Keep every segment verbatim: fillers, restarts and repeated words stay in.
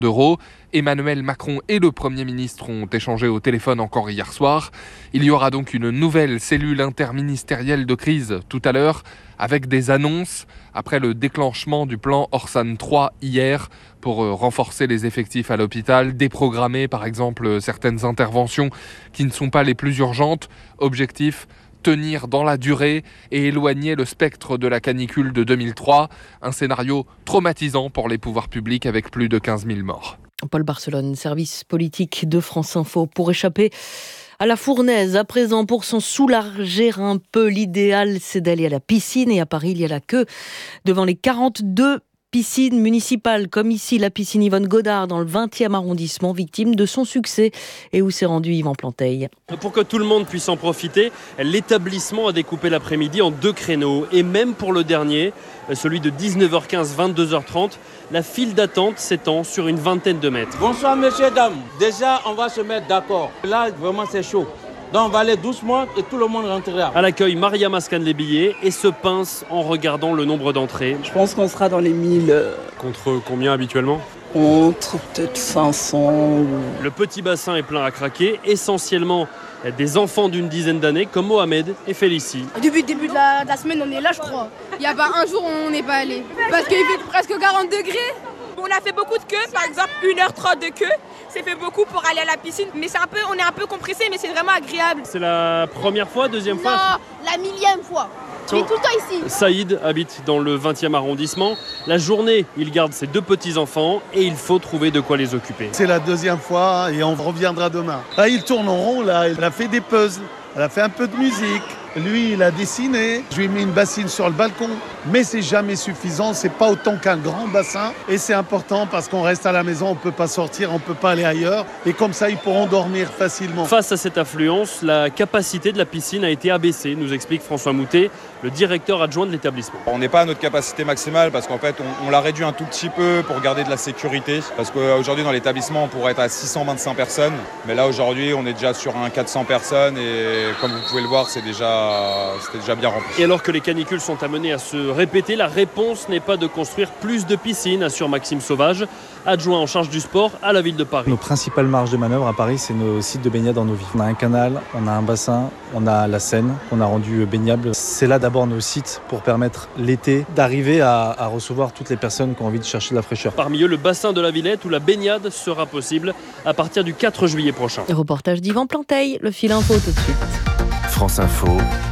d'euros. Emmanuel Macron et le Premier ministre ont échangé au téléphone encore hier soir. Il y aura donc une nouvelle cellule interministérielle de crise tout à l'heure, avec des annonces après le déclenchement du plan Orsan trois hier pour renforcer les effectifs à l'hôpital, déprogrammer par exemple certaines interventions qui ne sont pas les plus urgentes. Objectif: tenir dans la durée et éloigner le spectre de la canicule de deux mille trois, un scénario traumatisant pour les pouvoirs publics avec plus de quinze mille morts. Paul Barcelone, service politique de France Info. Pour échapper à la fournaise, à présent, pour s'en soulager un peu, l'idéal c'est d'aller à la piscine. Et à Paris, il y a la queue devant les quarante-deux piscine municipale, comme ici la piscine Yvonne Godard dans le vingtième arrondissement, victime de son succès et où s'est rendu Yvan Planteil. Pour que tout le monde puisse en profiter, l'établissement a découpé l'après-midi en deux créneaux. Et même pour le dernier, celui de dix-neuf heures quinze à vingt-deux heures trente, la file d'attente s'étend sur une vingtaine de mètres. Bonsoir messieurs, dames. Déjà, on va se mettre d'accord. Là, vraiment, c'est chaud. Donc on va aller doucement et tout le monde rentrera. À l'accueil, Mariama scanne les billets et se pince en regardant le nombre d'entrées. Je pense qu'on sera dans les mille. Contre combien habituellement ? Entre peut-être cinq cents. Le petit bassin est plein à craquer, essentiellement des enfants d'une dizaine d'années comme Mohamed et Félicie. Depuis le début de la, de la semaine, on est là je crois. Il n'y a pas un jour où on n'est pas allé. Parce qu'il fait presque quarante degrés. On a fait beaucoup de queues, par exemple une heure trente de queue. C'est fait beaucoup pour aller à la piscine, mais c'est un peu, on est un peu compressé, mais c'est vraiment agréable. C'est la première fois, deuxième fois ? Non, la millième fois. Je suis tout le temps ici. Saïd habite dans le vingtième arrondissement. La journée, il garde ses deux petits-enfants et il faut trouver de quoi les occuper. C'est la deuxième fois et on reviendra demain. Là, il tourne en rond, là, il a fait des puzzles, elle a fait un peu de musique. Lui, il a dessiné. Je lui ai mis une bassine sur le balcon. Mais c'est jamais suffisant. C'est pas autant qu'un grand bassin. Et c'est important parce qu'on reste à la maison. On peut pas sortir, on peut pas aller ailleurs. Et comme ça, ils pourront dormir facilement. Face à cette affluence, la capacité de la piscine a été abaissée, nous explique François Moutet, le directeur adjoint de l'établissement. On n'est pas à notre capacité maximale parce qu'en fait, on, on l'a réduit un tout petit peu pour garder de la sécurité. Parce qu'aujourd'hui, dans l'établissement, on pourrait être à six cent vingt-cinq personnes. Mais là, aujourd'hui, on est déjà sur un quatre cents personnes. Et comme vous pouvez le voir, c'est déjà c'était déjà bien rempli. Et alors que les canicules sont amenées à se répéter, la réponse n'est pas de construire plus de piscines, assure Maxime Sauvage, adjoint en charge du sport à la ville de Paris. Nos principales marges de manœuvre à Paris, c'est nos sites de baignade en eau vive. On a un canal, on a un bassin, on a la Seine qu'on a rendu baignable. C'est là d'abord nos sites pour permettre l'été d'arriver à, à recevoir toutes les personnes qui ont envie de chercher de la fraîcheur. Parmi eux, le bassin de la Villette où la baignade sera possible à partir du quatre juillet prochain. Le reportage d'Yvan Planteil, le fil info tout de suite. France Info,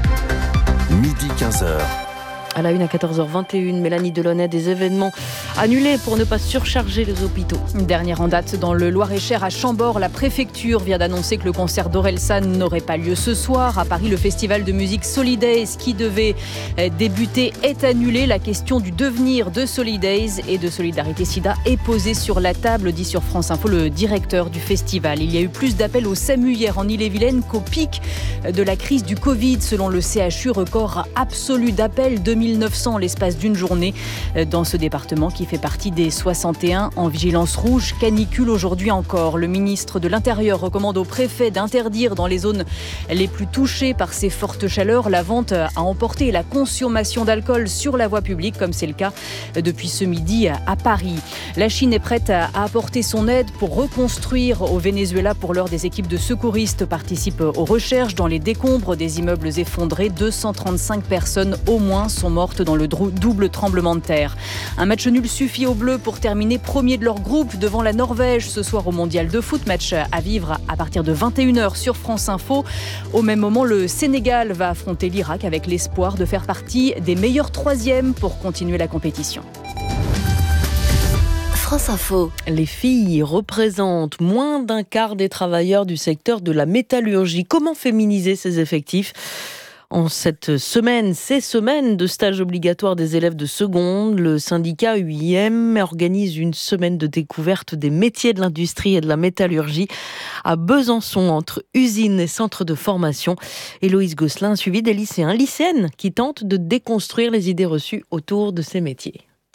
midi quinze heures. À la une à quatorze heures vingt et une, Mélanie Delaunay, des événements annulés pour ne pas surcharger les hôpitaux. Une dernière en date dans le Loir-et-Cher à Chambord. La préfecture vient d'annoncer que le concert d'Orelsan n'aurait pas lieu ce soir. À Paris, le festival de musique Solidays qui devait débuter est annulé. La question du devenir de Solidays et de Solidarité Sida est posée sur la table, dit sur France Info le directeur du festival. Il y a eu plus d'appels au SAMU hier en Ille-et-Vilaine qu'au pic de la crise du Covid. Selon le C H U, record absolu d'appels, deux mille neuf cents en l'espace d'une journée dans ce département qui fait partie des soixante et un en vigilance rouge. Canicule aujourd'hui encore. Le ministre de l'Intérieur recommande au préfet d'interdire dans les zones les plus touchées par ces fortes chaleurs la vente à emporter et la consommation d'alcool sur la voie publique, comme c'est le cas depuis ce midi à Paris. La Chine est prête à apporter son aide pour reconstruire au Venezuela. Pour l'heure, des équipes de secouristes participent aux recherches dans les décombres des immeubles effondrés. deux cent trente-cinq personnes au moins sont mortes dans le double tremblement de terre. Un match nul suffit aux Bleus pour terminer premier de leur groupe devant la Norvège ce soir au Mondial de foot. Match à vivre à partir de vingt et une heures sur France Info. Au même moment, le Sénégal va affronter l'Irak avec l'espoir de faire partie des meilleurs troisièmes pour continuer la compétition. France Info. Les filles représentent moins d'un quart des travailleurs du secteur de la métallurgie. Comment féminiser ces effectifs ? En cette semaine, ces semaines de stage obligatoire des élèves de seconde, le syndicat U I M organise une semaine de découverte des métiers de l'industrie et de la métallurgie à Besançon, entre usines et centres de formation. Héloïse Gosselin a suivi des lycéens, lycéennes qui tentent de déconstruire les idées reçues autour de ces métiers.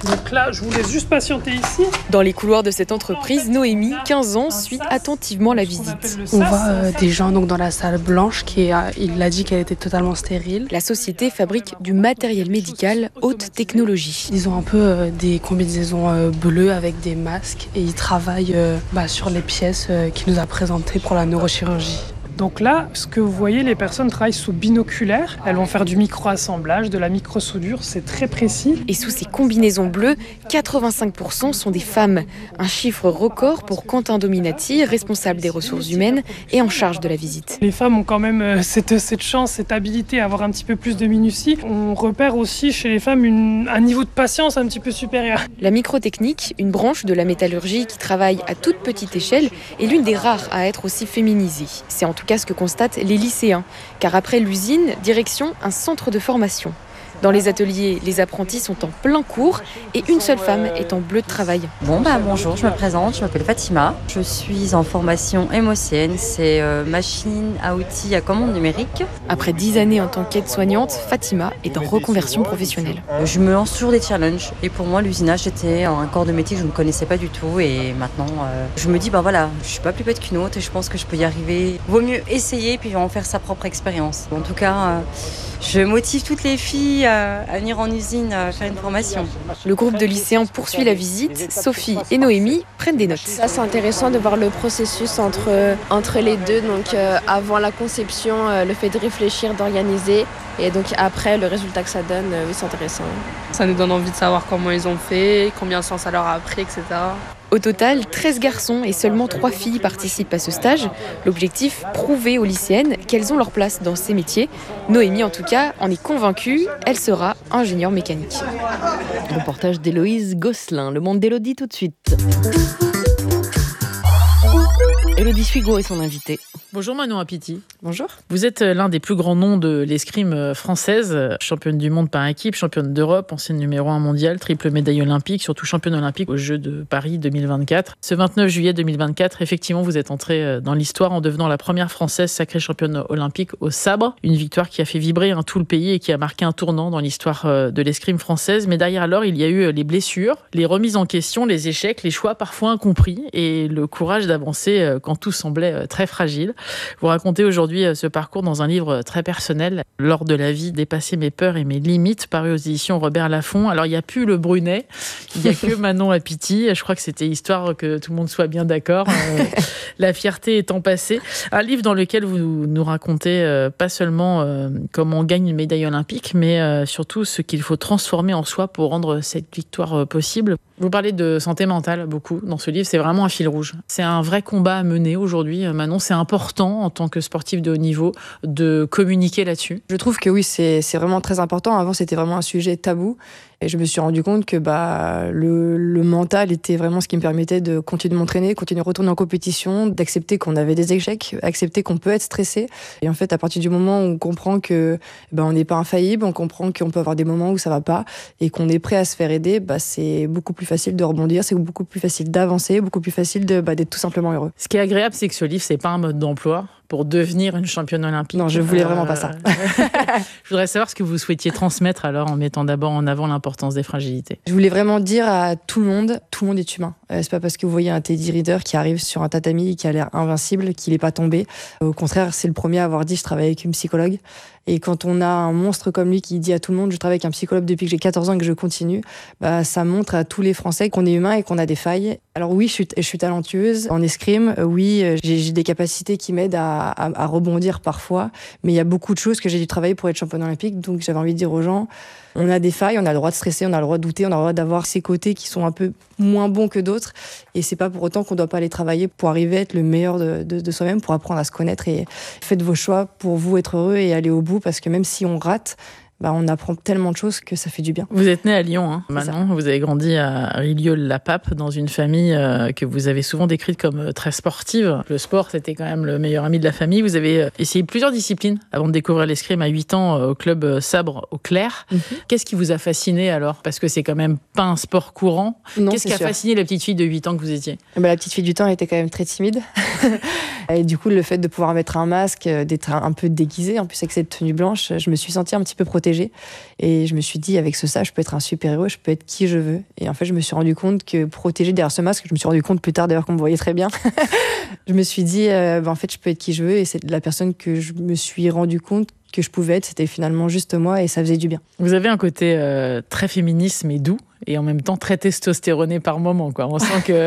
Donc là, je vous laisse juste patienter ici. Dans les couloirs de cette entreprise, Noémie, quinze ans, suit attentivement la visite. On voit euh, des gens donc, dans la salle blanche qui a, il a dit qu'elle était totalement stérile. La société fabrique du matériel médical haute technologie. Ils ont un peu euh, des combinaisons euh, bleues avec des masques et ils travaillent euh, bah, sur les pièces euh, qu'il nous a présentées pour la neurochirurgie. Donc là, ce que vous voyez, les personnes travaillent sous binoculaire. Elles vont faire du micro-assemblage, de la micro-soudure, c'est très précis. Et sous ces combinaisons bleues, quatre-vingt-cinq pour cent sont des femmes. Un chiffre record pour Quentin Dominati, responsable des ressources humaines et en charge de la visite. Les femmes ont quand même cette, cette chance, cette habilité à avoir un petit peu plus de minutie. On repère aussi chez les femmes une, un niveau de patience un petit peu supérieur. La microtechnique, une branche de la métallurgie qui travaille à toute petite échelle, est l'une des rares à être aussi féminisée. C'est en tout cas ce que constatent les lycéens, car après l'usine, direction un centre de formation. Dans les ateliers, les apprentis sont en plein cours et une seule femme est en bleu de travail. Bon bah bonjour, je me présente, je m'appelle Fatima. Je suis en formation M O C N, c'est euh, machine à outils à commande numérique. Après dix années en tant qu'aide-soignante, Fatima est en reconversion professionnelle. Je me lance toujours des challenges et pour moi l'usinage était un corps de métier que je ne connaissais pas du tout et maintenant euh, je me dis bah voilà, je suis pas plus bête qu'une autre et je pense que je peux y arriver. Vaut mieux essayer puis en faire sa propre expérience. En tout cas, euh, je motive toutes les filles à à venir en usine à faire une formation. Le groupe de lycéens poursuit la visite. Sophie et Noémie prennent des notes. Là, c'est intéressant de voir le processus entre, entre les deux. Donc, euh, avant la conception, euh, le fait de réfléchir, d'organiser. Et donc, après, le résultat que ça donne, euh, oui, c'est intéressant. Ça nous donne envie de savoir comment ils ont fait, combien de temps ça leur a pris, et cetera. Au total, treize garçons et seulement trois filles participent à ce stage. L'objectif, prouver aux lycéennes qu'elles ont leur place dans ces métiers. Noémie, en tout cas, en est convaincue. Elle sera ingénieure mécanique. Reportage d'Héloïse Gosselin. Le monde d'Élodie tout de suite. Élodie Suigo est son invitée. Bonjour Manon Apiti. Bonjour. Vous êtes l'un des plus grands noms de l'escrime française, championne du monde par équipe, championne d'Europe, ancienne numéro un mondial, triple médaille olympique, surtout championne olympique aux Jeux de Paris deux mille vingt-quatre. Ce vingt-neuf juillet deux mille vingt-quatre, effectivement, vous êtes entrée dans l'histoire en devenant la première française sacrée championne olympique au sabre. Une victoire qui a fait vibrer hein, tout le pays et qui a marqué un tournant dans l'histoire de l'escrime française. Mais derrière alors, il y a eu les blessures, les remises en question, les échecs, les choix parfois incompris et le courage d'avancer quand tout semblait très fragile. Vous racontez aujourd'hui ce parcours dans un livre très personnel, Lors de la vie, dépasser mes peurs et mes limites, paru aux éditions Robert Laffont. Alors, il n'y a plus le Brunet, il n'y a que Manon Apiti. Je crois que c'était histoire que tout le monde soit bien d'accord. Euh, la fierté étant passée. Un livre dans lequel vous nous racontez euh, pas seulement euh, comment on gagne une médaille olympique, mais euh, surtout ce qu'il faut transformer en soi pour rendre cette victoire euh, possible. Vous parlez de santé mentale beaucoup dans ce livre, c'est vraiment un fil rouge. C'est un vrai combat à mener aujourd'hui, Manon. C'est important en tant que sportif de haut niveau de communiquer là-dessus. Je trouve que oui, c'est, c'est vraiment très important. Avant, c'était vraiment un sujet tabou. Et je me suis rendu compte que bah, le, le mental était vraiment ce qui me permettait de continuer de m'entraîner, continuer de retourner en compétition, d'accepter qu'on avait des échecs, accepter qu'on peut être stressé. Et en fait, à partir du moment où on comprend que bah, on n'est pas infaillible, on comprend qu'on peut avoir des moments où ça va pas et qu'on est prêt à se faire aider, bah, c'est beaucoup plus facile de rebondir, c'est beaucoup plus facile d'avancer, beaucoup plus facile de, bah, d'être tout simplement heureux. Ce qui est agréable, c'est que ce livre, c'est pas un mode d'emploi pour devenir une championne olympique. Non, je voulais euh... vraiment pas ça. Je voudrais savoir ce que vous souhaitiez transmettre alors en mettant d'abord en avant l'importance des fragilités. Je voulais vraiment dire à tout le monde, tout le monde est humain. Euh, c'est pas parce que vous voyez un Teddy Riner qui arrive sur un tatami qui a l'air invincible qu'il est pas tombé. Au contraire, c'est le premier à avoir dit je travaille avec une psychologue. Et quand on a un monstre comme lui qui dit à tout le monde je travaille avec un psychologue depuis que j'ai quatorze ans et que je continue, bah, ça montre à tous les Français qu'on est humain et qu'on a des failles. Alors oui, je suis, je suis talentueuse en escrime, oui, j'ai, j'ai des capacités qui m'aident à, à, à rebondir parfois, mais il y a beaucoup de choses que j'ai dû travailler pour être championne olympique, donc j'avais envie de dire aux gens, on a des failles, on a le droit de stresser, on a le droit de douter, on a le droit d'avoir ces côtés qui sont un peu moins bons que d'autres, et c'est pas pour autant qu'on doit pas les travailler pour arriver à être le meilleur de, de, de soi-même, pour apprendre à se connaître, et faites vos choix pour vous être heureux et aller au bout, parce que même si on rate, bah on apprend tellement de choses que ça fait du bien. Vous êtes née à Lyon, hein, Manon. Vous avez grandi à Rilieu-la-Pape, dans une famille euh, que vous avez souvent décrite comme euh, très sportive. Le sport, c'était quand même le meilleur ami de la famille. Vous avez euh, essayé plusieurs disciplines avant de découvrir l'escrime à huit ans euh, au club euh, sabre au Clair. Mm-hmm. Qu'est-ce qui vous a fasciné alors ? Parce que c'est quand même pas un sport courant. Non, Qu'est-ce qui a sûr. fasciné la petite fille de huit ans que vous étiez ? bah, La petite fille du temps, elle était quand même très timide. Et du coup, le fait de pouvoir mettre un masque, d'être un peu déguisée, en plus avec cette tenue blanche, je me suis sentie un petit peu protégée. protéger. Et je me suis dit, avec ce ça, je peux être un super-héros, je peux être qui je veux. Et en fait, je me suis rendu compte que protéger derrière ce masque, je me suis rendu compte plus tard d'ailleurs qu'on me voyait très bien, je me suis dit, euh, bah, en fait, je peux être qui je veux. Et c'est la personne que je me suis rendu compte que je pouvais être, c'était finalement juste moi et ça faisait du bien. Vous avez un côté euh, très féministe mais doux et en même temps très testostéroné par moment, quoi. On sent que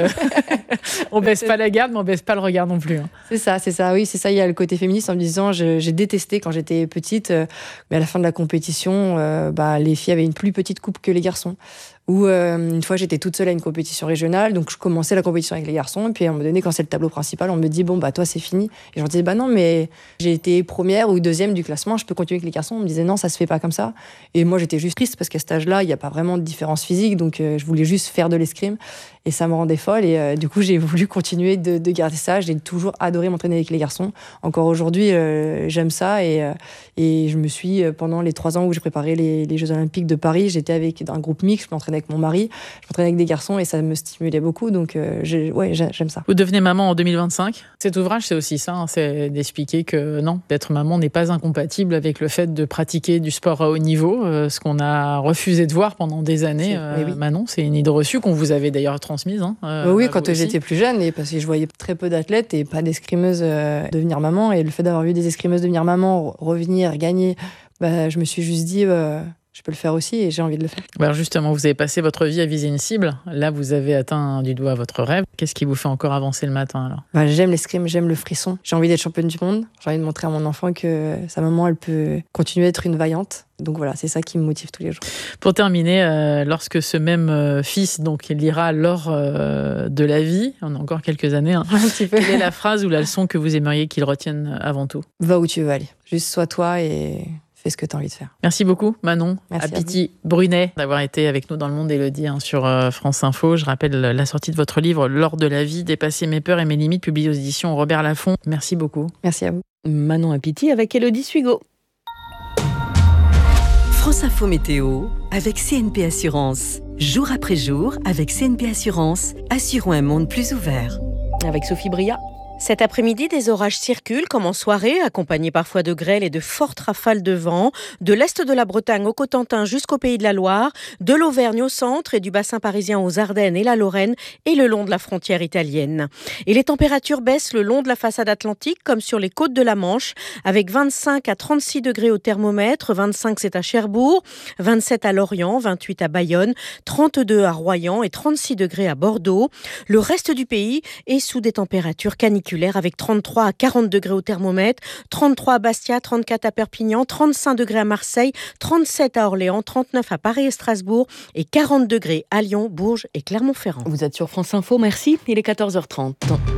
on baisse pas la garde mais on baisse pas le regard non plus. Hein. C'est ça, c'est ça. Oui, c'est ça. Il y a le côté féministe en me disant, je, j'ai détesté quand j'étais petite, euh, mais à la fin de la compétition, euh, bah, les filles avaient une plus petite coupe que les garçons. Où euh, une fois j'étais toute seule à une compétition régionale, donc je commençais la compétition avec les garçons, et puis à un moment donné, quand c'est le tableau principal, on me dit bon bah toi c'est fini. Et j'en disais bah non, mais j'ai été première ou deuxième du classement, je peux continuer avec les garçons. On me disait non, ça se fait pas comme ça. Et moi j'étais juste triste parce qu'à cet âge-là, il n'y a pas vraiment de différence physique, donc euh, je voulais juste faire de l'escrime et ça me rendait folle. Et euh, du coup j'ai voulu continuer de, de garder ça. J'ai toujours adoré m'entraîner avec les garçons. Encore aujourd'hui, euh, j'aime ça et euh, et je me suis pendant les trois ans où j'ai préparé les, les Jeux Olympiques de Paris, j'étais avec un groupe mixte, je m'entraînais avec mon mari, je m'entraînais avec des garçons et ça me stimulait beaucoup, donc euh, j'ai, ouais, j'aime ça. Vous devenez maman en deux mille vingt-cinq. Cet ouvrage, c'est aussi ça, hein, c'est d'expliquer que non, d'être maman n'est pas incompatible avec le fait de pratiquer du sport à haut niveau, euh, ce qu'on a refusé de voir pendant des années. Euh, oui. Manon, c'est une idée reçue qu'on vous avait d'ailleurs transmise. Hein, euh, oui, quand j'étais plus jeune, et parce que je voyais très peu d'athlètes et pas d'escrimeuses euh, devenir maman, et le fait d'avoir vu des escrimeuses devenir maman, revenir, gagner, bah, je me suis juste dit... Euh, je peux le faire aussi et j'ai envie de le faire. Alors justement, vous avez passé votre vie à viser une cible. Là, vous avez atteint du doigt votre rêve. Qu'est-ce qui vous fait encore avancer le matin alors ? Bah, j'aime l'escrime, j'aime le frisson. J'ai envie d'être championne du monde. J'ai envie de montrer à mon enfant que sa maman, elle peut continuer à être une vaillante. Donc voilà, c'est ça qui me motive tous les jours. Pour terminer, euh, lorsque ce même euh, fils donc lira l'or euh, de la vie, on a encore quelques années, hein, un petit peu. Quelle est la phrase ou la leçon que vous aimeriez qu'il retienne avant tout ? Va où tu veux aller. Juste sois toi et... fais ce que tu as envie de faire. Merci beaucoup, Manon Apiti-Brunet, d'avoir été avec nous dans Le Monde Élodie hein, sur euh, France Info. Je rappelle la sortie de votre livre « L'or de la vie, dépasser mes peurs et mes limites », publié aux éditions Robert Laffont. Merci beaucoup. Merci à vous. Manon Apiti avec Élodie Suigo. France Info Météo avec C N P Assurance. Jour après jour, avec C N P Assurance, assurons un monde plus ouvert. Avec Sophie Bria. Cet après-midi, des orages circulent comme en soirée, accompagnés parfois de grêle et de fortes rafales de vent, de l'est de la Bretagne au Cotentin jusqu'au Pays de la Loire, de l'Auvergne au centre et du bassin parisien aux Ardennes et la Lorraine et le long de la frontière italienne. Et les températures baissent le long de la façade atlantique comme sur les côtes de la Manche, avec vingt-cinq à trente-six degrés au thermomètre, vingt-cinq c'est à Cherbourg, vingt-sept à Lorient, vingt-huit à Bayonne, trente-deux à Royan et trente-six degrés à Bordeaux. Le reste du pays est sous des températures caniculaires avec trente-trois à quarante degrés au thermomètre, trente-trois à Bastia, trente-quatre à Perpignan, trente-cinq degrés à Marseille, trente-sept à Orléans, trente-neuf à Paris et Strasbourg et quarante degrés à Lyon, Bourges et Clermont-Ferrand. Vous êtes sur France Info, merci. Il est quatorze heures trente.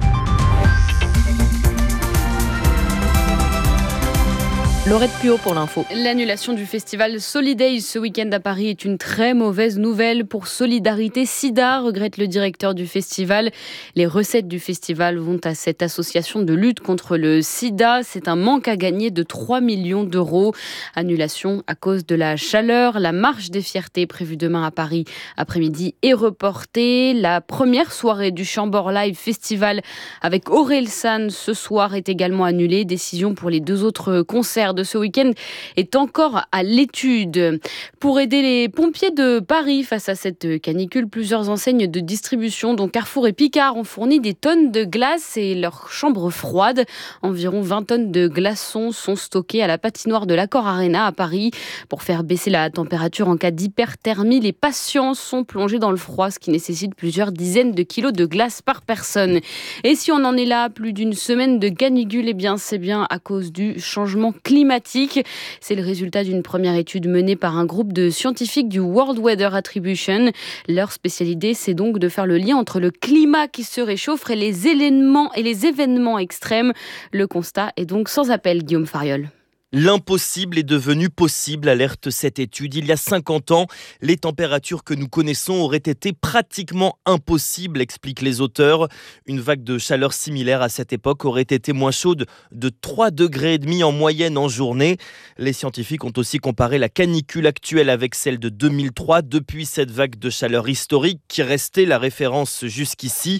Laurette Puot pour l'info. L'annulation du festival Solidays ce week-end à Paris est une très mauvaise nouvelle pour Solidarité Sida, regrette le directeur du festival. Les recettes du festival vont à cette association de lutte contre le sida. C'est un manque à gagner de trois millions d'euros. Annulation à cause de la chaleur. La marche des fiertés prévue demain à Paris après-midi est reportée. La première soirée du Chambord Live Festival avec Orelsan ce soir est également annulée. Décision pour les deux autres concerts de ce week-end est encore à l'étude. Pour aider les pompiers de Paris face à cette canicule, plusieurs enseignes de distribution, dont Carrefour et Picard, ont fourni des tonnes de glace et leurs chambres froides. Environ vingt tonnes de glaçons sont stockées à la patinoire de l'Accor Arena à Paris. Pour faire baisser la température en cas d'hyperthermie, les patients sont plongés dans le froid, ce qui nécessite plusieurs dizaines de kilos de glace par personne. Et si on en est là, plus d'une semaine de canicule, eh bien c'est bien à cause du changement climatique. C'est le résultat d'une première étude menée par un groupe de scientifiques du World Weather Attribution. Leur spécialité, c'est donc de faire le lien entre le climat qui se réchauffe et les éléments et les événements extrêmes. Le constat est donc sans appel, Guillaume Fariol. L'impossible est devenu possible, alerte cette étude. Il y a cinquante ans, les températures que nous connaissons auraient été pratiquement impossibles, expliquent les auteurs. Une vague de chaleur similaire à cette époque aurait été moins chaude de trois degrés et demi en moyenne en journée. Les scientifiques ont aussi comparé la canicule actuelle avec celle de deux mille trois, depuis cette vague de chaleur historique qui restait la référence jusqu'ici.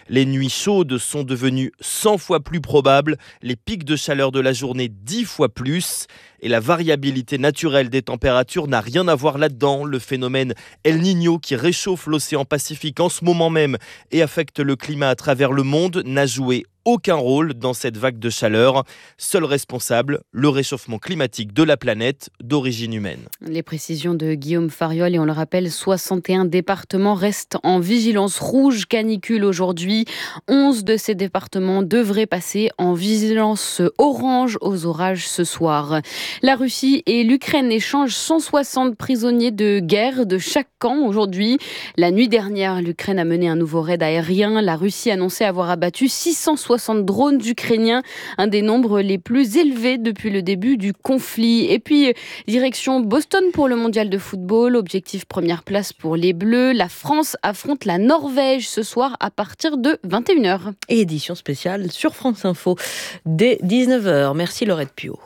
Les nuits chaudes sont devenues cent fois plus probables, les pics de chaleur de la journée dix fois plus. Et la variabilité naturelle des températures n'a rien à voir là-dedans. Le phénomène El Niño qui réchauffe l'océan Pacifique en ce moment même et affecte le climat à travers le monde n'a joué aucun rôle dans cette vague de chaleur. Seul responsable, le réchauffement climatique de la planète d'origine humaine. Les précisions de Guillaume Fariol et on le rappelle, soixante et un départements restent en vigilance rouge canicule aujourd'hui. onze de ces départements devraient passer en vigilance orange aux orages ce soir. La Russie et l'Ukraine échangent cent soixante prisonniers de guerre de chaque camp aujourd'hui. La nuit dernière, l'Ukraine a mené un nouveau raid aérien. La Russie annonçait avoir abattu six cent soixante drones ukrainiens, un des nombres les plus élevés depuis le début du conflit. Et puis, direction Boston pour le mondial de football. Objectif première place pour les Bleus. La France affronte la Norvège ce soir à partir de vingt et une heures. Et édition spéciale sur France Info dès dix-neuf heures. Merci Laurette Piot.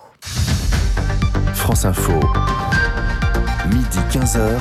France Info, midi quinze heures,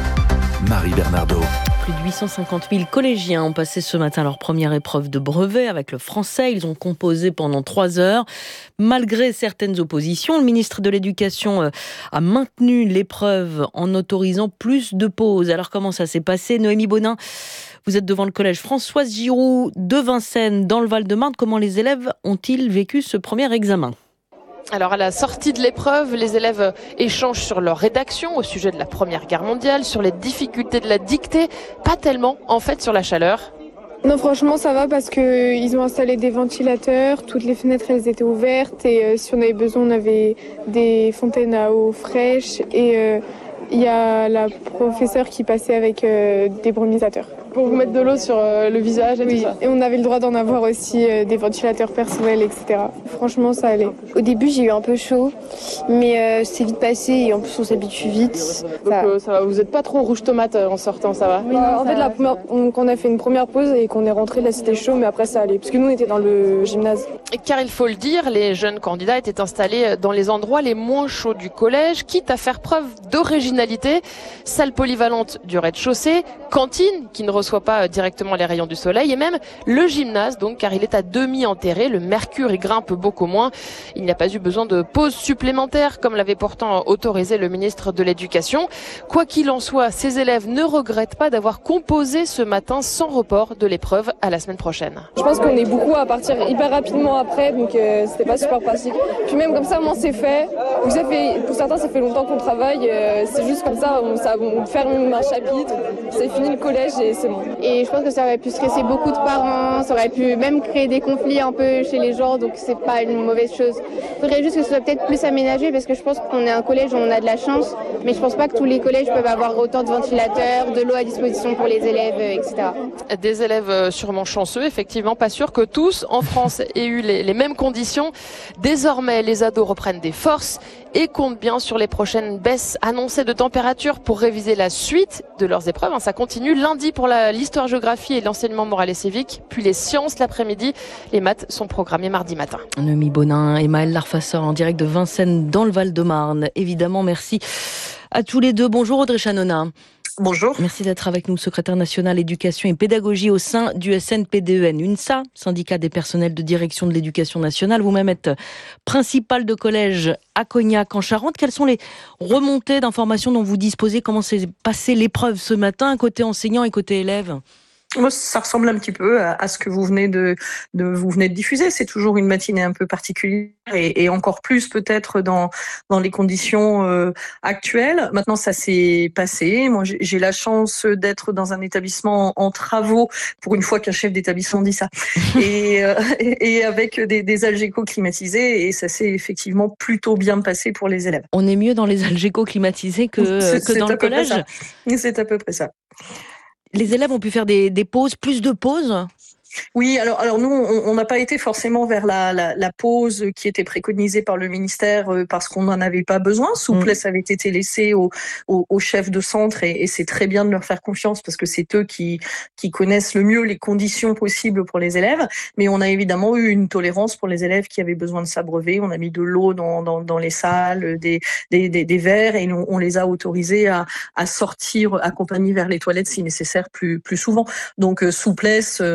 Marie Bernardo. Plus de huit cent cinquante mille collégiens ont passé ce matin leur première épreuve de brevet avec le français. Ils ont composé pendant trois heures. Malgré certaines oppositions, le ministre de l'Éducation a maintenu l'épreuve en autorisant plus de pauses. Alors comment ça s'est passé ? Noémie Bonin, vous êtes devant le collège Françoise Giroud de Vincennes dans le Val-de-Marne. Comment les élèves ont-ils vécu ce premier examen ? Alors à la sortie de l'épreuve, les élèves échangent sur leur rédaction au sujet de la Première Guerre mondiale, sur les difficultés de la dictée, pas tellement en fait sur la chaleur. Non, franchement ça va parce qu'ils ont installé des ventilateurs, toutes les fenêtres elles étaient ouvertes et euh, si on avait besoin on avait des fontaines à eau fraîche et euh, il y a la professeure qui passait avec euh, des brumisateurs. Pour vous mettre de l'eau sur euh, le visage et oui. Tout ça. Et on avait le droit d'en avoir aussi euh, des ventilateurs personnels, et cetera. Franchement, ça allait. Au début, j'ai eu un peu chaud, mais euh, c'est vite passé et en plus, on s'habitue vite. Donc ça, euh, ça va. Vous n'êtes pas trop rouge tomate en sortant, ça va? Oui, bah, en fait, la première, on, on a fait une première pause et qu'on est rentré, là, c'était chaud, mais après, ça allait. Parce que nous, on était dans le gymnase. Car il faut le dire, les jeunes candidats étaient installés dans les endroits les moins chauds du collège, quitte à faire preuve d'originalité. Salle polyvalente du rez-de-chaussée, cantine qui ne reçoit pas directement les rayons du soleil et même le gymnase donc car il est à demi enterré, le mercure y grimpe beaucoup moins. Il n'y a pas eu besoin de pause supplémentaire comme l'avait pourtant autorisé le ministre de l'Éducation. Quoi qu'il en soit, ces élèves ne regrettent pas d'avoir composé ce matin sans report de l'épreuve à la semaine prochaine. Je pense qu'on est beaucoup à partir hyper rapidement après donc euh, c'était pas super pratique. Puis même comme ça, moi c'est fait. Vous savez, pour certains ça fait longtemps qu'on travaille, euh, c'est juste comme ça, on, ça, on ferme un chapitre, c'est fini le collège et c'est bon. Et je pense que ça aurait pu stresser beaucoup de parents, ça aurait pu même créer des conflits un peu chez les gens, donc c'est pas une mauvaise chose. Il faudrait juste que ce soit peut-être plus aménagé parce que je pense qu'on est un collège où on a de la chance, mais je pense pas que tous les collèges peuvent avoir autant de ventilateurs, de l'eau à disposition pour les élèves, et cetera. Des élèves sûrement chanceux, effectivement, pas sûr que tous en France aient eu les, les mêmes conditions. Désormais, les ados reprennent des forces et comptent bien sur les prochaines baisses annoncées de température pour réviser la suite de leurs épreuves. Ça continue lundi pour la, l'histoire-géographie et l'enseignement moral et civique, puis les sciences l'après-midi. Les maths sont programmées mardi matin. Noémie Bonin et Maëlle Larfasseur en direct de Vincennes dans le Val-de-Marne. Évidemment, merci à tous les deux. Bonjour Audrey Chanona. Bonjour. Merci d'être avec nous, secrétaire national éducation et pédagogie au sein du S N P D E N, UNSA, syndicat des personnels de direction de l'éducation nationale. Vous-même êtes principal de collège à Cognac en Charente. Quelles sont les remontées d'informations dont vous disposez? Comment s'est passée l'épreuve ce matin, côté enseignant et côté élève? Moi, ça ressemble un petit peu à, à ce que vous venez de, de vous venez de diffuser. C'est toujours une matinée un peu particulière et, et encore plus peut-être dans dans les conditions euh, actuelles. Maintenant, ça s'est passé. Moi, j'ai, j'ai la chance d'être dans un établissement en, en travaux pour une fois qu'un chef d'établissement dit ça, et, euh, et, et avec des, des algécos climatisés et ça s'est effectivement plutôt bien passé pour les élèves. On est mieux dans les algécos climatisés que c'est, que c'est dans le collège. C'est à peu près ça. Les élèves ont pu faire des, des pauses, plus de pauses? Oui, alors, alors nous, on n'a pas été forcément vers la, la, la pause qui était préconisée par le ministère euh, parce qu'on n'en avait pas besoin. Souplesse mmh. avait été laissée aux au, au chefs de centre et, et c'est très bien de leur faire confiance parce que c'est eux qui, qui connaissent le mieux les conditions possibles pour les élèves. Mais on a évidemment eu une tolérance pour les élèves qui avaient besoin de s'abreuver. On a mis de l'eau dans, dans, dans les salles, des, des, des, des verres et on, on les a autorisés à, à sortir accompagnés vers les toilettes si nécessaire plus, plus souvent. Donc euh, souplesse, euh, intelligence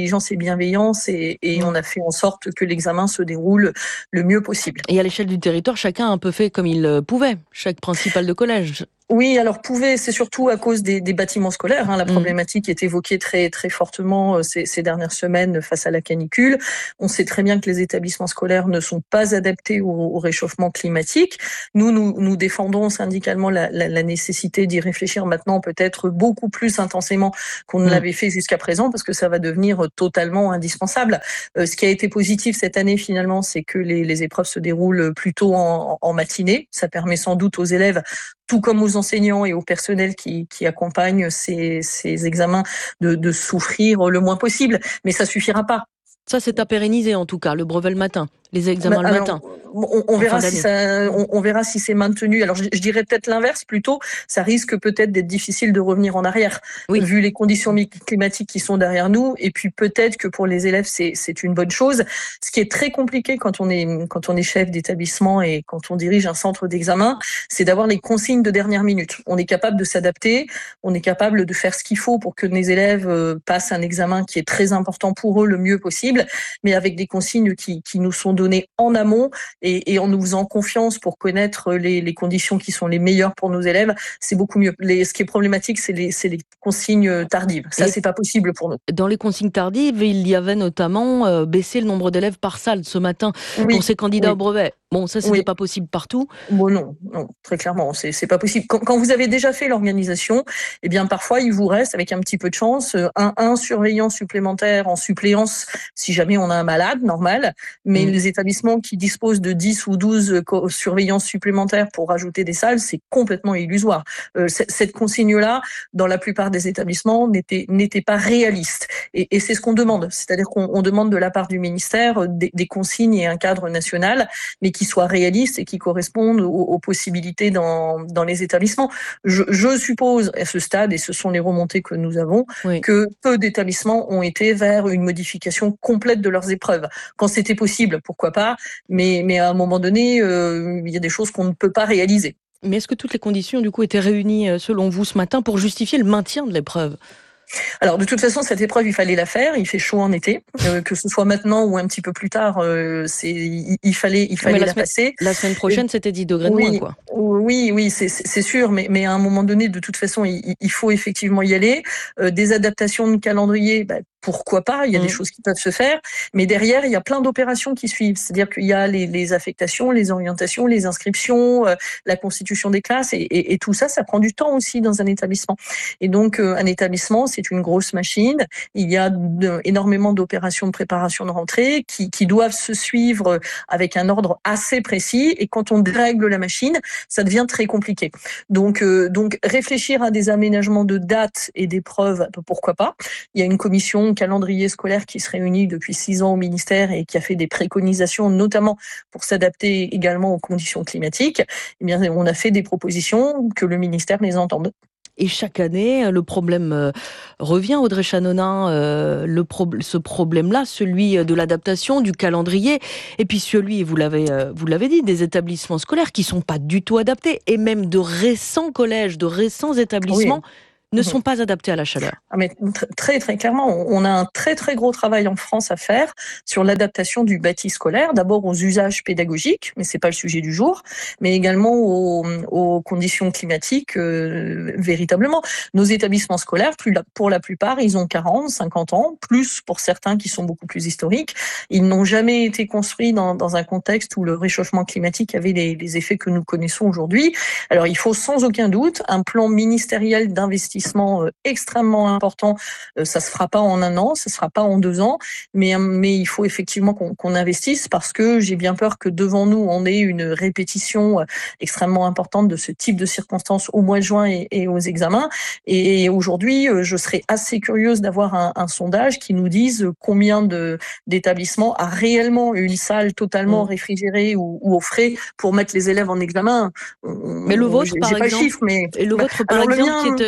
intelligence et bienveillance et, et mmh. on a fait en sorte que l'examen se déroule le mieux possible. Et à l'échelle du territoire, chacun a un peu fait comme il pouvait, chaque principal de collège. Oui, alors pouvait, c'est surtout à cause des, des bâtiments scolaires. Hein, la problématique mmh. est évoquée très très fortement ces, ces dernières semaines face à la canicule. On sait très bien que les établissements scolaires ne sont pas adaptés au, au réchauffement climatique. Nous, nous, nous défendons syndicalement la, la, la nécessité d'y réfléchir maintenant peut-être beaucoup plus intensément qu'on ne mmh. l'avait fait jusqu'à présent, parce que ça va devenir totalement indispensable. Euh, ce qui a été positif cette année finalement, c'est que les, les épreuves se déroulent plutôt en, en matinée. Ça permet sans doute aux élèves, tout comme aux enseignants et au personnel qui, qui accompagnent ces, ces examens, de, de souffrir le moins possible. Mais ça suffira pas. Ça, c'est à pérenniser en tout cas, le brevet le matin, les examens bah, le alors, matin. On, on, verra si ça, on, on verra si c'est maintenu. Alors je, je dirais peut-être l'inverse plutôt. Ça risque peut-être d'être difficile de revenir en arrière, oui. vu les conditions climatiques qui sont derrière nous. Et puis peut-être que pour les élèves, c'est, c'est une bonne chose. Ce qui est très compliqué quand on est, quand on est chef d'établissement et quand on dirige un centre d'examen, c'est d'avoir les consignes de dernière minute. On est capable de s'adapter, on est capable de faire ce qu'il faut pour que les élèves passent un examen qui est très important pour eux le mieux possible, mais avec des consignes qui, qui nous sont données en amont. Et, et en nous faisant confiance pour connaître les, les conditions qui sont les meilleures pour nos élèves, c'est beaucoup mieux. Les, ce qui est problématique, c'est les, c'est les consignes tardives. Ça, et c'est pas possible pour nous. Dans les consignes tardives, il y avait notamment euh, baisser le nombre d'élèves par salle ce matin oui. pour ces candidats oui. au brevet. Bon, ça, c'était oui. pas possible partout. Bon, non, non, très clairement, c'est, c'est pas possible. Quand, quand vous avez déjà fait l'organisation, eh bien, parfois, il vous reste, avec un petit peu de chance, un, un surveillant supplémentaire en suppléance, si jamais on a un malade, normal. Mais mmh. les établissements qui disposent de dix ou douze surveillants supplémentaires pour rajouter des salles, c'est complètement illusoire. Euh, cette consigne-là, dans la plupart des établissements, n'était, n'était pas réaliste. Et, et c'est ce qu'on demande. C'est-à-dire qu'on on demande de la part du ministère des, des consignes et un cadre national, mais qui soient réalistes et qui correspondent aux, aux possibilités dans, dans les établissements. Je, je suppose, à ce stade, et ce sont les remontées que nous avons, oui. que peu d'établissements ont été vers une modification complète de leurs épreuves. Quand c'était possible, pourquoi pas, mais, mais à un moment donné, euh, il y a des choses qu'on ne peut pas réaliser. Mais est-ce que toutes les conditions, du coup, étaient réunies, selon vous, ce matin, pour justifier le maintien de l'épreuve ? Alors de toute façon, cette épreuve, il fallait la faire. Il fait chaud en été, euh, que ce soit maintenant ou un petit peu plus tard. Euh, c'est, il, il fallait, il fallait la, la semaine, passer. La semaine prochaine, c'était dix degrés de oui, moins, quoi. Oui, oui, c'est, c'est sûr. Mais, mais à un moment donné, de toute façon, il, il faut effectivement y aller. Euh, des adaptations de calendrier, bah, pourquoi pas, il y a mmh. des choses qui peuvent se faire, mais derrière, il y a plein d'opérations qui suivent. C'est-à-dire qu'il y a les, les affectations, les orientations, les inscriptions, euh, la constitution des classes, et, et, et tout ça, ça prend du temps aussi dans un établissement. Et donc, euh, un établissement, c'est une grosse machine. Il y a de, énormément d'opérations de préparation de rentrée qui, qui doivent se suivre avec un ordre assez précis, et quand on dérègle la machine, ça devient très compliqué. Donc, euh, donc réfléchir à des aménagements de dates et d'épreuves, pourquoi pas. Il y a une commission calendrier scolaire qui se réunit depuis six ans au ministère et qui a fait des préconisations, notamment pour s'adapter également aux conditions climatiques. Eh bien, on a fait des propositions, que le ministère les entende. Et chaque année, le problème euh, revient, Audrey Chanonin, euh, le pro- ce problème-là, celui de l'adaptation, du calendrier, et puis celui, vous l'avez, euh, vous l'avez dit, des établissements scolaires qui sont pas du tout adaptés, et même de récents collèges, de récents établissements. Oui. ne sont pas adaptés à la chaleur. Ah mais très très clairement, on a un très très gros travail en France à faire sur l'adaptation du bâti scolaire, d'abord aux usages pédagogiques, mais c'est pas le sujet du jour, mais également aux, aux conditions climatiques euh, véritablement. Nos établissements scolaires, plus la, pour la plupart, ils ont quarante, cinquante ans, plus pour certains qui sont beaucoup plus historiques. Ils n'ont jamais été construits dans, dans un contexte où le réchauffement climatique avait les, les effets que nous connaissons aujourd'hui. Alors il faut sans aucun doute un plan ministériel d'investissement extrêmement important. Ça se fera pas en un an, ça se fera pas en deux ans, mais mais il faut effectivement qu'on, qu'on investisse parce que j'ai bien peur que devant nous on ait une répétition extrêmement importante de ce type de circonstances au mois de juin et, et aux examens. Et aujourd'hui, je serais assez curieuse d'avoir un, un sondage qui nous dise combien de d'établissements a réellement une salle totalement mmh. réfrigérée ou, ou au frais pour mettre les élèves en examen. Mais le vôtre, j'ai, par j'ai exemple, pas le chiffre, mais et le vôtre, par exemple, le mien... qui est qui est en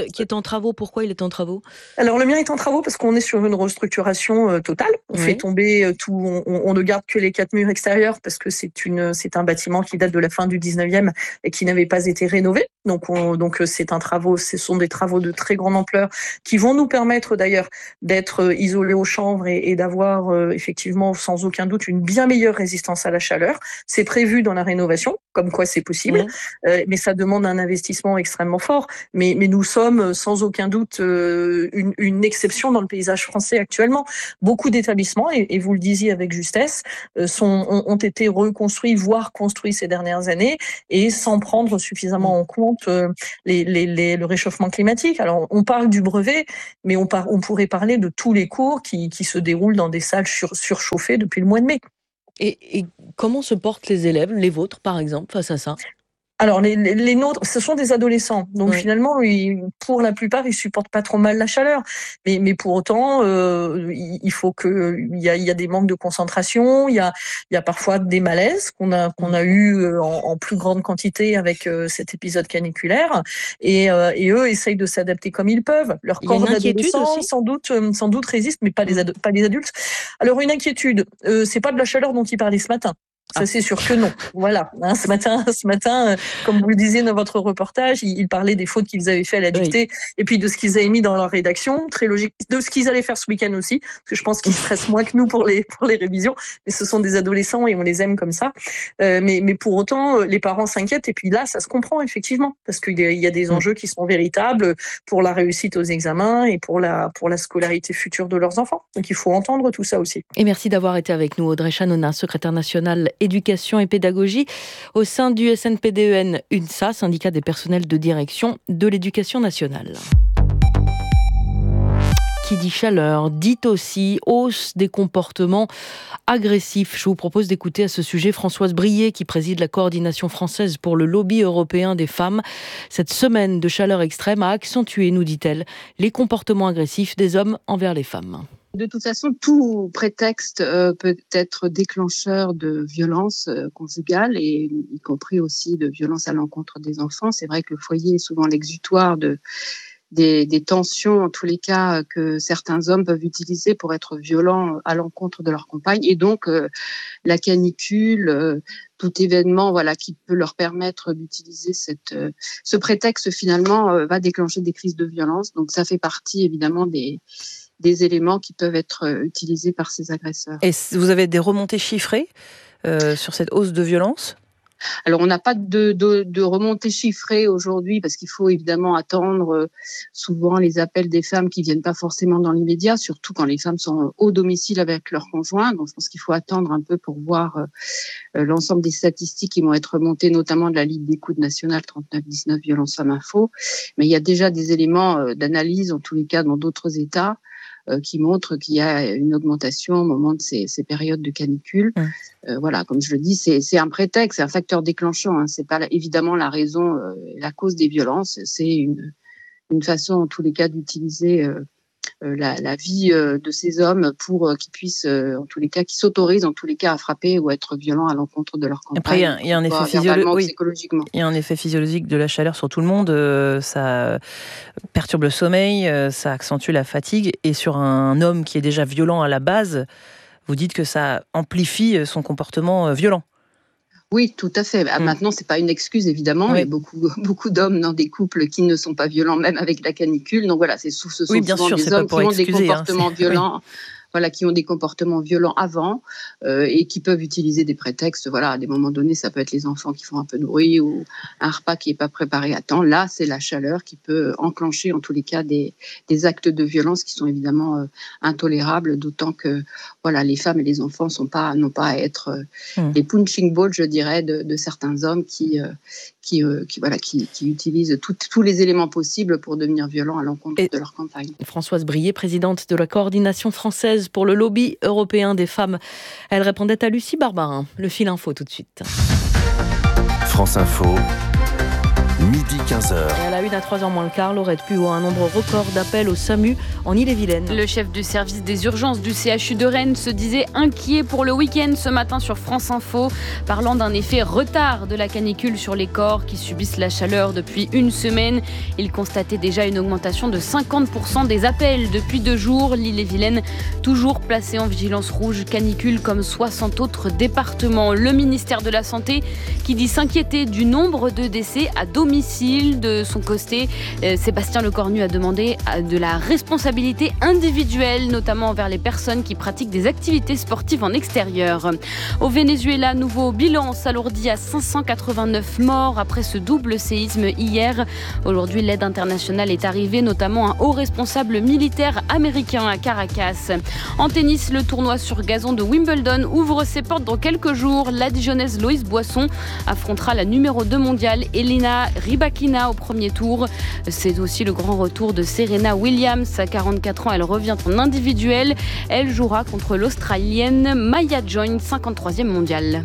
travaux. Pourquoi il est en travaux ? Alors le mien est en travaux parce qu'on est sur une restructuration euh, totale. On oui. fait tomber euh, tout, on, on ne garde que les quatre murs extérieurs parce que c'est une, c'est un bâtiment qui date de la fin du dix-neuvième et qui n'avait pas été rénové. Donc, on, donc c'est un travaux, ce sont des travaux de très grande ampleur qui vont nous permettre d'ailleurs d'être isolés aux chambres et, et d'avoir euh, effectivement sans aucun doute une bien meilleure résistance à la chaleur. C'est prévu dans la rénovation, comme quoi c'est possible, mmh. euh, mais ça demande un investissement extrêmement fort. Mais, mais nous sommes sans aucun doute euh, une, une exception dans le paysage français actuellement. Beaucoup d'établissements, et, et vous le disiez avec justesse, euh, sont, ont, ont été reconstruits, voire construits ces dernières années, et sans prendre suffisamment en compte euh, les, les, les, le réchauffement climatique. Alors, on parle du brevet, mais on, par, on pourrait parler de tous les cours qui, qui se déroulent dans des salles sur, surchauffées depuis le mois de mai. Et, et comment se portent les élèves, les vôtres par exemple, face à ça ? Alors les, les, les nôtres, ce sont des adolescents, donc oui. finalement, ils, pour la plupart, ils supportent pas trop mal la chaleur. Mais, mais pour autant, euh, il faut que il y a, il y a des manques de concentration, il y a, il y a parfois des malaises qu'on a qu'on a eu en, en plus grande quantité avec euh, cet épisode caniculaire. Et, euh, et eux essayent de s'adapter comme ils peuvent. Leur corps d'adolescent, sans doute, sans doute résiste, mais pas les ado- pas les adultes. Alors une inquiétude, euh, c'est pas de la chaleur dont ils parlaient ce matin. Ça, ah. c'est sûr que non. Voilà. Hein, ce matin, ce matin, euh, comme vous le disiez dans votre reportage, ils, ils parlaient des fautes qu'ils avaient fait à la dictée oui. et puis de ce qu'ils avaient mis dans leur rédaction. Très logique. De ce qu'ils allaient faire ce week-end aussi. Parce que je pense qu'ils stressent moins que nous pour les, pour les révisions. Mais ce sont des adolescents et on les aime comme ça. Euh, mais, mais pour autant, les parents s'inquiètent. Et puis là, ça se comprend effectivement. Parce qu'il y a des enjeux qui sont véritables pour la réussite aux examens et pour la, pour la scolarité future de leurs enfants. Donc il faut entendre tout ça aussi. Et merci d'avoir été avec nous, Audrey Chanona, secrétaire nationale éducation et pédagogie au sein du S N P D E N UNSA, syndicat des personnels de direction de l'éducation nationale. Qui dit chaleur, dit aussi hausse des comportements agressifs. Je vous propose d'écouter à ce sujet Françoise Brié, qui préside la coordination française pour le lobby européen des femmes. Cette semaine de chaleur extrême a accentué, nous dit-elle, les comportements agressifs des hommes envers les femmes. De toute façon, tout prétexte euh, peut être déclencheur de violences euh, conjugales et y compris aussi de violences à l'encontre des enfants. C'est vrai que le foyer est souvent l'exutoire de Des, des tensions, en tous les cas, que certains hommes peuvent utiliser pour être violents à l'encontre de leur compagne. Et donc, euh, la canicule, euh, tout événement voilà, qui peut leur permettre d'utiliser cette, euh, ce prétexte, finalement, euh, va déclencher des crises de violence. Donc, ça fait partie, évidemment, des, des éléments qui peuvent être utilisés par ces agresseurs. Et vous avez des remontées chiffrées euh, sur cette hausse de violence ? Alors, on n'a pas de, de, de remontée chiffrée aujourd'hui parce qu'il faut évidemment attendre souvent les appels des femmes qui viennent pas forcément dans l'immédiat, surtout quand les femmes sont au domicile avec leur conjoint. Donc, je pense qu'il faut attendre un peu pour voir euh, l'ensemble des statistiques qui vont être remontées, notamment de la Ligue d'écoute nationale trente-neuf dix-neuf Violence Femmes Info. Mais il y a déjà des éléments euh, d'analyse, en tous les cas dans d'autres États, Euh, qui montre qu'il y a une augmentation au moment de ces, ces périodes de canicule. Mmh. Euh, voilà, comme je le dis, c'est, c'est un prétexte, c'est un facteur déclenchant. Hein. C'est pas la, évidemment la raison, euh, la cause des violences. C'est une, une façon, en tous les cas, d'utiliser euh, euh, la, la vie euh, de ces hommes pour euh, qu'ils puissent, euh, en tous les cas, qu'ils s'autorisent, en tous les cas, à frapper ou à être violents à l'encontre de leur compagne. Après, il y a, il y a un effet physiologique. Oui. Il y a un effet physiologique de la chaleur sur tout le monde. Euh, ça perturbe le sommeil, euh, ça accentue la fatigue. Et sur un homme qui est déjà violent à la base, vous dites que ça amplifie son comportement euh, violent. Oui, tout à fait. Mmh. Maintenant, c'est pas une excuse, évidemment. Oui. Il y a beaucoup, beaucoup d'hommes dans des couples qui ne sont pas violents, même avec la canicule. Donc voilà, c'est sous ce sont oui, bien souvent sûr, des hommes qui excuser, ont des comportements hein, violents. Oui. Voilà, qui ont des comportements violents avant euh, et qui peuvent utiliser des prétextes. Voilà, à des moments donnés, ça peut être les enfants qui font un peu de bruit ou un repas qui n'est pas préparé à temps. Là, c'est la chaleur qui peut enclencher, en tous les cas, des, des actes de violence qui sont évidemment euh, intolérables, d'autant que voilà, les femmes et les enfants sont pas, n'ont pas à être euh, mmh. les punching balls, je dirais, de, de certains hommes qui, euh, qui, euh, qui, voilà, qui, qui utilisent tout, tous les éléments possibles pour devenir violents à l'encontre et de leur compagne. Françoise Brié, présidente de la coordination française pour le lobby européen des femmes. Elle répondait à Lucie Barbarin. Le fil info tout de suite. France Info, midi quinze heures. une à trois heures moins le quart, Laurette Puot, un nombre record d'appels au SAMU en Ille-et-Vilaine. Le chef du service des urgences du C H U de Rennes se disait inquiet pour le week-end ce matin sur France Info, parlant d'un effet retard de la canicule sur les corps qui subissent la chaleur depuis une semaine. Il constatait déjà une augmentation de cinquante pour cent des appels depuis deux jours. L'Ille-et-Vilaine, toujours placée en vigilance rouge canicule comme soixante autres départements. Le ministère de la Santé qui dit s'inquiéter du nombre de décès à domicile. De son côté, Sébastien Lecornu a demandé de la responsabilité individuelle, notamment envers les personnes qui pratiquent des activités sportives en extérieur. Au Venezuela, nouveau bilan s'alourdit à cinq cent quatre-vingt-neuf morts après ce double séisme hier. Aujourd'hui, l'aide internationale est arrivée, notamment un haut responsable militaire américain à Caracas. En tennis, le tournoi sur gazon de Wimbledon ouvre ses portes dans quelques jours. La Dijonnaise Loïse Boisson affrontera la numéro deux mondiale Elena Rybakina au premier tour. C'est aussi le grand retour de Serena Williams. À quarante-quatre ans, elle revient en individuel. Elle jouera contre l'Australienne Maya Join, cinquante-troisième mondiale.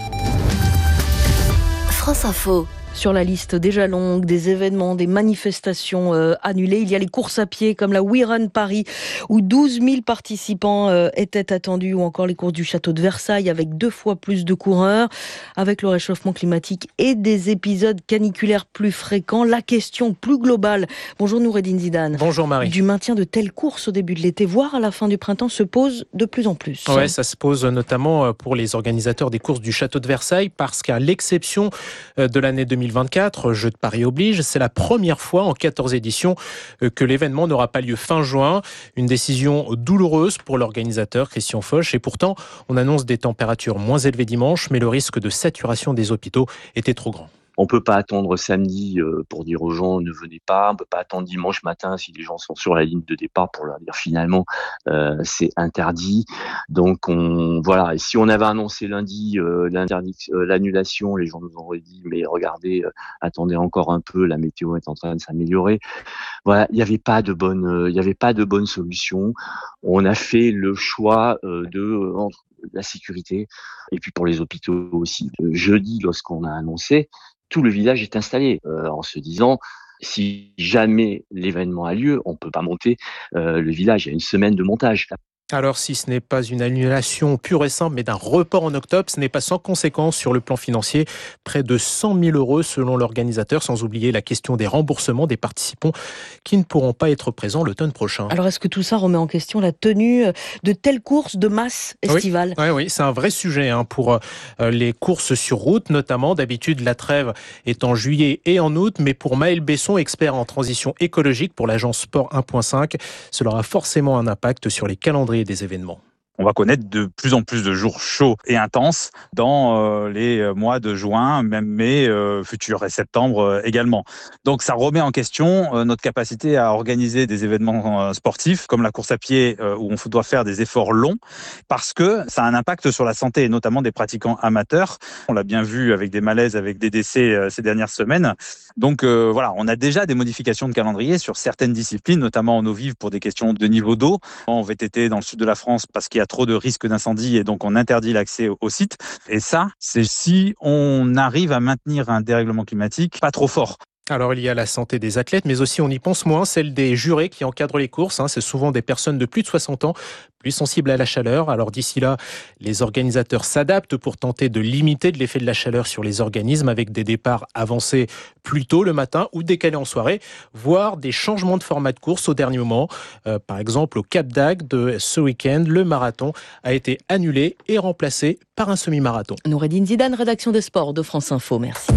France Info. Sur la liste déjà longue des événements, des manifestations euh, annulées, il y a les courses à pied comme la We Run Paris où douze mille participants euh, étaient attendus, ou encore les courses du château de Versailles avec deux fois plus de coureurs. Avec le réchauffement climatique et des épisodes caniculaires plus fréquents, la question plus globale, bonjour Noureddine Zidane. Bonjour Marie. Du maintien de telles courses au début de l'été, voire à la fin du printemps, se pose de plus en plus. Ouais, ça se pose notamment pour les organisateurs des courses du château de Versailles parce qu'à l'exception de l'année deux mille vingt-quatre, Jeux de Paris oblige, c'est la première fois en quatorze éditions que l'événement n'aura pas lieu fin juin. Une décision douloureuse pour l'organisateur Christian Foch. Et pourtant, on annonce des températures moins élevées dimanche, mais le risque de saturation des hôpitaux était trop grand. On peut pas attendre samedi pour dire aux gens ne venez pas. On peut pas attendre dimanche matin si les gens sont sur la ligne de départ pour leur dire finalement euh, c'est interdit. Donc on voilà. Et si on avait annoncé lundi euh, euh, l'annulation, les gens nous auraient dit mais regardez, euh, attendez encore un peu, la météo est en train de s'améliorer. Voilà, il n'y avait pas de bonne, euh, il y avait pas de bonne solution. On a fait le choix euh, de euh, entre la sécurité et puis pour les hôpitaux aussi. Jeudi, lorsqu'on a annoncé, tout le village est installé euh, en se disant si jamais l'événement a lieu, on peut pas monter euh, le village. Il y a une semaine de montage. Alors si ce n'est pas une annulation pure et simple, mais d'un report en octobre, ce n'est pas sans conséquence sur le plan financier. Près de cent mille euros selon l'organisateur, sans oublier la question des remboursements des participants qui ne pourront pas être présents l'automne prochain. Alors est-ce que tout ça remet en question la tenue de telles courses de masse estivale ? Oui, oui, oui, c'est un vrai sujet hein, pour euh, les courses sur route notamment. D'habitude, la trêve est en juillet et en août, mais pour Maël Besson, expert en transition écologique pour l'agence Sport un point cinq, cela aura forcément un impact sur les calendriers des événements. On va connaître de plus en plus de jours chauds et intenses dans euh, les mois de juin, même mai, euh, futur et septembre euh, également. Donc ça remet en question euh, notre capacité à organiser des événements euh, sportifs comme la course à pied euh, où on doit faire des efforts longs parce que ça a un impact sur la santé et notamment des pratiquants amateurs. On l'a bien vu avec des malaises, avec des décès euh, ces dernières semaines. Donc euh, voilà, on a déjà des modifications de calendrier sur certaines disciplines, notamment en eau vive pour des questions de niveau d'eau. En V T T dans le sud de la France parce qu'il y a trop de risques d'incendie et donc on interdit l'accès au site. Et ça, c'est si on arrive à maintenir un dérèglement climatique pas trop fort. Alors il y a la santé des athlètes, mais aussi on y pense moins, celle des jurés qui encadrent les courses. Hein. C'est souvent des personnes de plus de soixante ans, plus sensibles à la chaleur. Alors d'ici là, les organisateurs s'adaptent pour tenter de limiter l'effet de la chaleur sur les organismes avec des départs avancés plus tôt le matin ou décalés en soirée, voire des changements de format de course au dernier moment. Euh, par exemple, au Cap d'Agde de ce week-end, le marathon a été annulé et remplacé par un semi-marathon. Noureddine Zidane, rédaction des sports de France Info. Merci.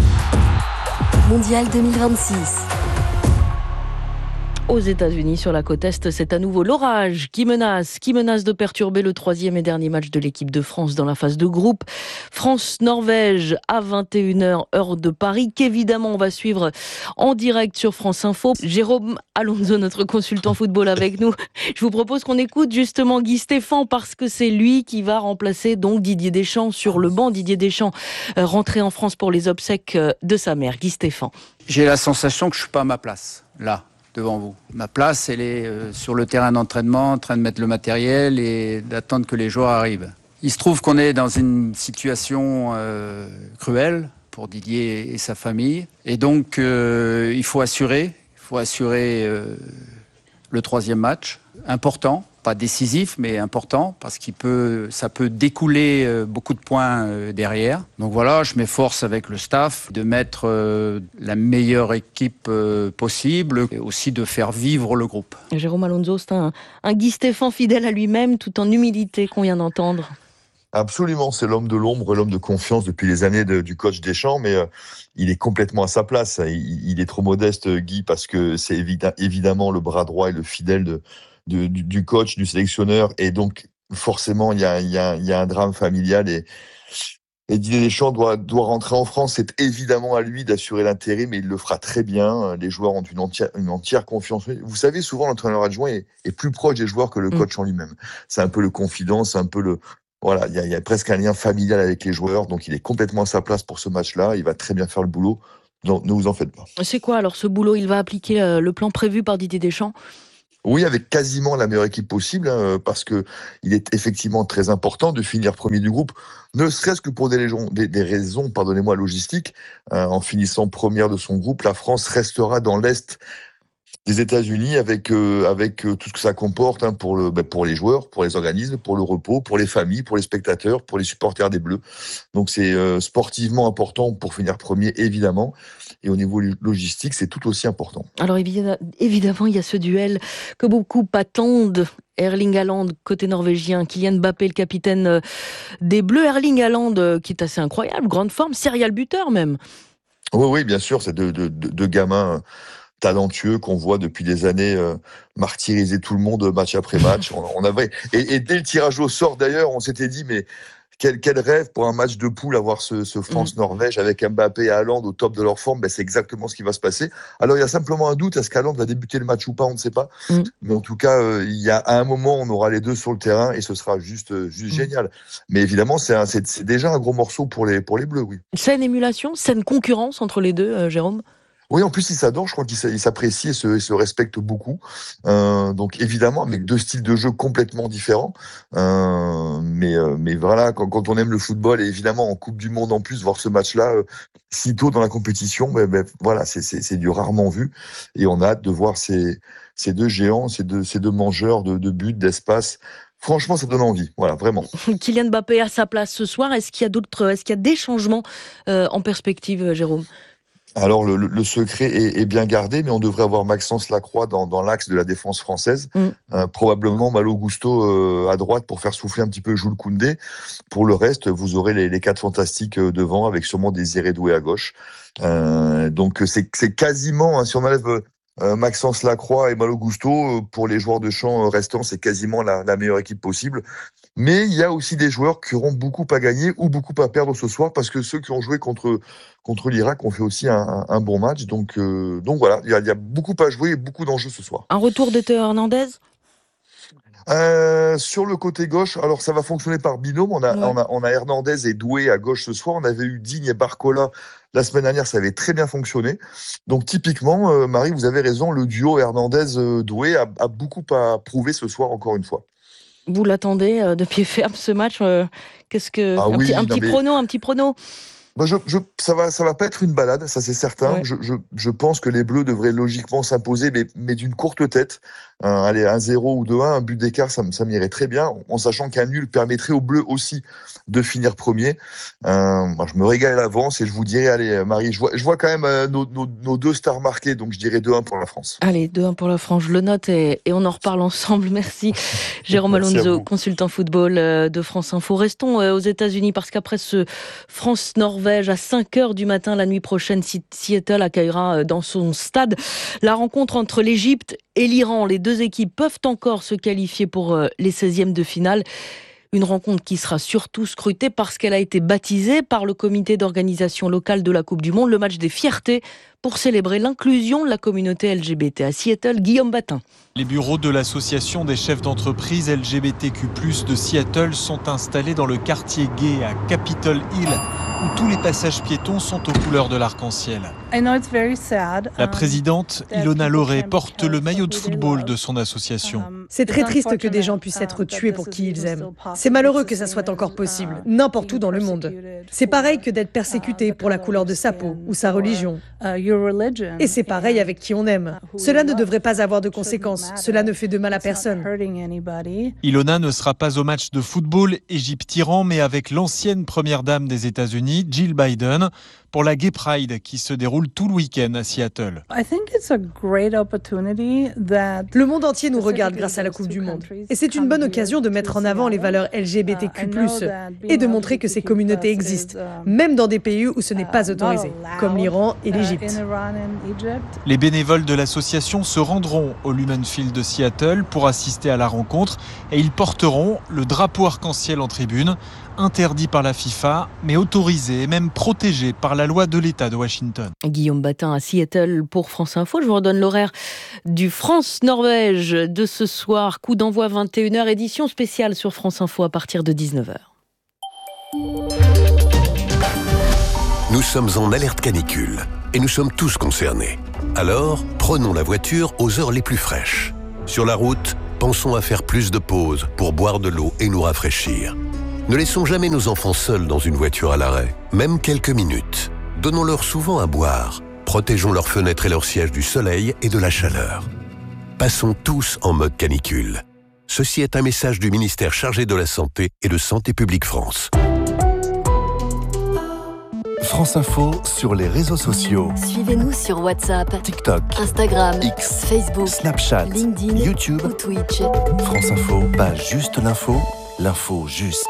Mondial deux mille vingt-six. Aux États-Unis, sur la côte Est, c'est à nouveau l'orage qui menace, qui menace de perturber le troisième et dernier match de l'équipe de France dans la phase de groupe. France-Norvège à vingt et une heures, heure de Paris, qu'évidemment on va suivre en direct sur France Info. Jérôme Alonso, notre consultant football avec nous. Je vous propose qu'on écoute justement Guy Stéphane parce que c'est lui qui va remplacer donc Didier Deschamps sur le banc. Didier Deschamps euh, rentré en France pour les obsèques de sa mère. Guy Stéphane. J'ai la sensation que je suis pas à ma place, là. Devant vous. Ma place, elle est euh, sur le terrain d'entraînement, en train de mettre le matériel et d'attendre que les joueurs arrivent. Il se trouve qu'on est dans une situation euh, cruelle, pour Didier et sa famille. Et donc, euh, il faut assurer, il faut assurer euh, le troisième match, important, pas décisif, mais important, parce qu'il peut, ça peut découler euh, beaucoup de points euh, derrière. Donc voilà, je m'efforce avec le staff de mettre euh, la meilleure équipe euh, possible, et aussi de faire vivre le groupe. Jérôme Alonso, c'est un, un Guy Stéphane fidèle à lui-même, tout en humilité qu'on vient d'entendre. Absolument, c'est l'homme de l'ombre, l'homme de confiance depuis les années de, du coach Deschamps, mais euh, il est complètement à sa place. Il, il est trop modeste, Guy, parce que c'est évi- évidemment le bras droit et le fidèle de, de, du, du coach, du sélectionneur, et donc forcément il y a, il y a, il y a un drame familial et, et Didier Deschamps doit, doit rentrer en France. C'est évidemment à lui d'assurer l'intérim, mais il le fera très bien. Les joueurs ont une entière, une entière confiance. Vous savez, souvent l'entraîneur adjoint est, est plus proche des joueurs que le coach mmh. en lui-même. C'est un peu le confident, c'est un peu le Voilà, il y, y a presque un lien familial avec les joueurs, donc il est complètement à sa place pour ce match-là. Il va très bien faire le boulot, donc ne vous en faites pas. C'est quoi alors ce boulot? Il va appliquer le plan prévu par Didier Deschamps? Oui, avec quasiment la meilleure équipe possible, hein, parce que il est effectivement très important de finir premier du groupe, ne serait-ce que pour des, légions, des, des raisons, pardonnez-moi, logistiques. Euh, en finissant première de son groupe, la France restera dans l'Est des États-Unis avec euh, avec euh, tout ce que ça comporte hein, pour le ben, pour les joueurs, pour les organismes, pour le repos, pour les familles, pour les spectateurs, pour les supporters des Bleus. Donc c'est euh, sportivement important pour finir premier évidemment, et au niveau logistique c'est tout aussi important. Alors évidemment il y a ce duel que beaucoup attendent. Erling Haaland côté norvégien, Kylian Mbappé le capitaine des Bleus. Erling Haaland qui est assez incroyable, grande forme, serial buteur même. Oui oui bien sûr, c'est deux, deux, deux gamins talentueux qu'on voit depuis des années euh, martyriser tout le monde match après match. On, on avait et, et dès le tirage au sort d'ailleurs, on s'était dit mais quel, quel rêve pour un match de poule avoir ce, ce France-Norvège avec Mbappé et Haaland au top de leur forme. Ben, c'est exactement ce qui va se passer. Alors il y a simplement un doute, est-ce qu'Haaland va débuter le match ou pas, on ne sait pas. Mm. Mais en tout cas, euh, il y a à un moment on aura les deux sur le terrain et ce sera juste juste mm. génial. Mais évidemment c'est, un, c'est, c'est déjà un gros morceau pour les pour les Bleus, oui. Saine émulation, saine concurrence entre les deux, euh, Jérôme. Oui, en plus, ils s'adorent, je crois qu'ils s'apprécient et se, et se respectent beaucoup. Euh, donc, évidemment, avec deux styles de jeu complètement différents. Euh, mais, euh, mais voilà, quand, quand on aime le football, et évidemment, en Coupe du Monde en plus, voir ce match-là, euh, si tôt dans la compétition, ben, ben, voilà, c'est, c'est, c'est du rarement vu. Et on a hâte de voir ces, ces deux géants, ces deux, ces deux mangeurs de, de buts, d'espace. Franchement, ça donne envie, voilà, vraiment. Kylian Mbappé à sa place ce soir. Est-ce qu'il y a d'autres, est-ce qu'il y a des changements euh, en perspective, Jérôme? Alors le, le secret est, est bien gardé, mais on devrait avoir Maxence Lacroix dans, dans l'axe de la défense française, mm. euh, probablement Malo Gusto euh, à droite pour faire souffler un petit peu Jules Koundé. Pour le reste, vous aurez les, les quatre fantastiques devant, avec sûrement Désiré Doué à gauche. Euh, donc c'est, c'est quasiment, hein, si on enlève euh, Maxence Lacroix et Malo Gusto, pour les joueurs de champ restants, c'est quasiment la, la meilleure équipe possible. Mais il y a aussi des joueurs qui auront beaucoup à gagner ou beaucoup à perdre ce soir, parce que ceux qui ont joué contre contre l'Irak ont fait aussi un, un, un bon match. Donc, euh, donc voilà, il y, a, il y a beaucoup à jouer et beaucoup d'enjeux ce soir. Un retour de Théo Hernandez euh, sur le côté gauche, alors ça va fonctionner par binôme. On a, ouais. on a, on a Hernandez et Doué à gauche ce soir. On avait eu Digne et Barcola la semaine dernière, ça avait très bien fonctionné. Donc typiquement, euh, Marie, vous avez raison, le duo Hernandez-Doué a, a beaucoup à prouver ce soir encore une fois. Vous l'attendez euh, de pied ferme ce match euh, Qu'est-ce que ah un, oui, petit, un petit mais... prono, un petit prono. Bah je, je, ça va, ça va pas être une balade, ça c'est certain. Ouais. Je, je, je pense que les Bleus devraient logiquement s'imposer, mais, mais d'une courte tête. Euh, allez, un zéro ou deux un, un but d'écart, ça, ça m'irait très bien, en sachant qu'un nul permettrait aux Bleus aussi de finir premier. Euh, moi, je me régale à l'avance et je vous dirais, allez, Marie, je vois, je vois quand même euh, nos, nos, nos deux stars marquées, donc je dirais deux un pour la France. Allez, deux un pour la France, je le note et, et on en reparle ensemble. Merci, Jérôme Merci Alonso, consultant football de France Info. Restons aux États-Unis parce qu'après ce France-Norvège à cinq heures du matin la nuit prochaine, Seattle accueillera dans son stade la rencontre entre l'Égypte et l'Iran. Les deux équipes peuvent encore se qualifier pour les seizièmes de finale. Une rencontre qui sera surtout scrutée parce qu'elle a été baptisée par le comité d'organisation locale de la Coupe du Monde, le match des fiertés, pour célébrer l'inclusion de la communauté L G B T. À Seattle, Guillaume Batin. Les bureaux de l'association des chefs d'entreprise L G B T Q plus, de Seattle sont installés dans le quartier gay à Capitol Hill, où tous les passages piétons sont aux couleurs de l'arc-en-ciel. La présidente, Ilona Loré, porte le maillot de football de son association. C'est très triste que des gens puissent être tués pour qui ils aiment. C'est malheureux que ça soit encore possible, n'importe où dans le monde. C'est pareil que d'être persécuté pour la couleur de sa peau ou sa religion. Et c'est pareil avec qui on aime. Cela ne devrait pas avoir de conséquences. Cela ne fait de mal à personne. Ilona ne sera pas au match de football Égypte-Iran, mais avec l'ancienne première dame des États-Unis, Jill Biden, pour la Gay Pride qui se déroule tout le week-end à Seattle. Le monde entier nous regarde grâce à la Coupe du Monde. Et c'est une bonne occasion de mettre en avant les valeurs L G B T Q plus, et de montrer que ces communautés existent, même dans des pays où ce n'est pas autorisé, comme l'Iran et l'Égypte. Les bénévoles de l'association se rendront au Lumen Field de Seattle pour assister à la rencontre et ils porteront le drapeau arc-en-ciel en tribune, interdit par la FIFA, mais autorisé et même protégé par la loi de l'État de Washington. Guillaume Batin à Seattle pour France Info. Je vous redonne l'horaire du France-Norvège de ce soir. Coup d'envoi vingt et une heures, édition spéciale sur France Info à partir de dix-neuf heures. Nous sommes en alerte canicule et nous sommes tous concernés. Alors, prenons la voiture aux heures les plus fraîches. Sur la route, pensons à faire plus de pauses pour boire de l'eau et nous rafraîchir. Ne laissons jamais nos enfants seuls dans une voiture à l'arrêt, même quelques minutes. Donnons-leur souvent à boire. Protégeons leurs fenêtres et leurs sièges du soleil et de la chaleur. Passons tous en mode canicule. Ceci est un message du ministère chargé de la Santé et de Santé publique France. France Info sur les réseaux sociaux. Suivez-nous sur WhatsApp, TikTok, Instagram, X, Facebook, Snapchat, LinkedIn, YouTube ou Twitch. France Info, pas juste l'info, l'info juste.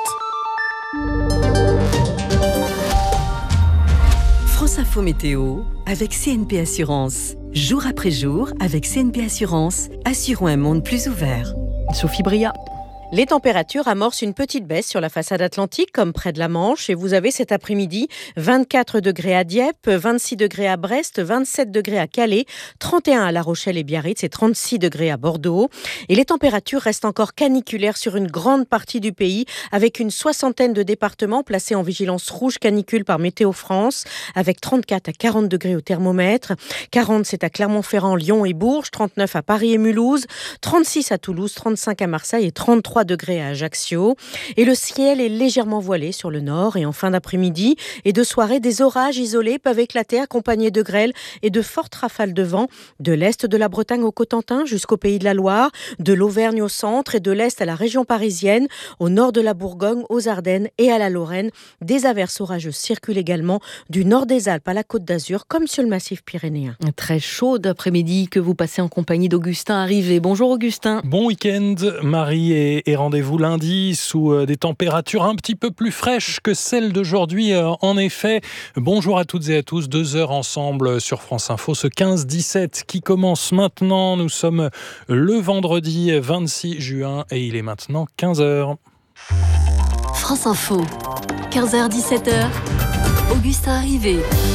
France Info Météo avec C N P Assurance. Jour après jour, avec C N P Assurance, assurons un monde plus ouvert. Sophie Bria. Les températures amorcent une petite baisse sur la façade atlantique, comme près de la Manche. Et vous avez cet après-midi vingt-quatre degrés à Dieppe, vingt-six degrés à Brest, vingt-sept degrés à Calais, trente et un à La Rochelle et Biarritz et trente-six degrés à Bordeaux. Et les températures restent encore caniculaires sur une grande partie du pays, avec une soixantaine de départements placés en vigilance rouge canicule par Météo France, avec trente-quatre à quarante degrés au thermomètre. quarante, c'est à Clermont-Ferrand, Lyon et Bourges, trente-neuf à Paris et Mulhouse, trente-six à Toulouse, trente-cinq à Marseille et trente-trois degrés à Ajaccio. Et le ciel est légèrement voilé sur le nord. Et en fin d'après-midi et de soirée, des orages isolés peuvent éclater accompagnés de grêles et de fortes rafales de vent de l'est de la Bretagne au Cotentin jusqu'au Pays de la Loire, de l'Auvergne au centre et de l'est à la région parisienne, au nord de la Bourgogne, aux Ardennes et à la Lorraine. Des averses orageuses circulent également du nord des Alpes à la Côte d'Azur comme sur le massif pyrénéen. Très chaud d'après-midi que vous passez en compagnie d'Augustin Arrivé. Bonjour Augustin. Bon week-end Marie et Et rendez-vous lundi sous des températures un petit peu plus fraîches que celles d'aujourd'hui. En effet, bonjour à toutes et à tous. Deux heures ensemble sur France Info. Ce quinze dix-sept qui commence maintenant. Nous sommes le vendredi vingt-six juin et il est maintenant quinze heures. France Info, quinze heures dix-sept heures. Augustin Arrivé.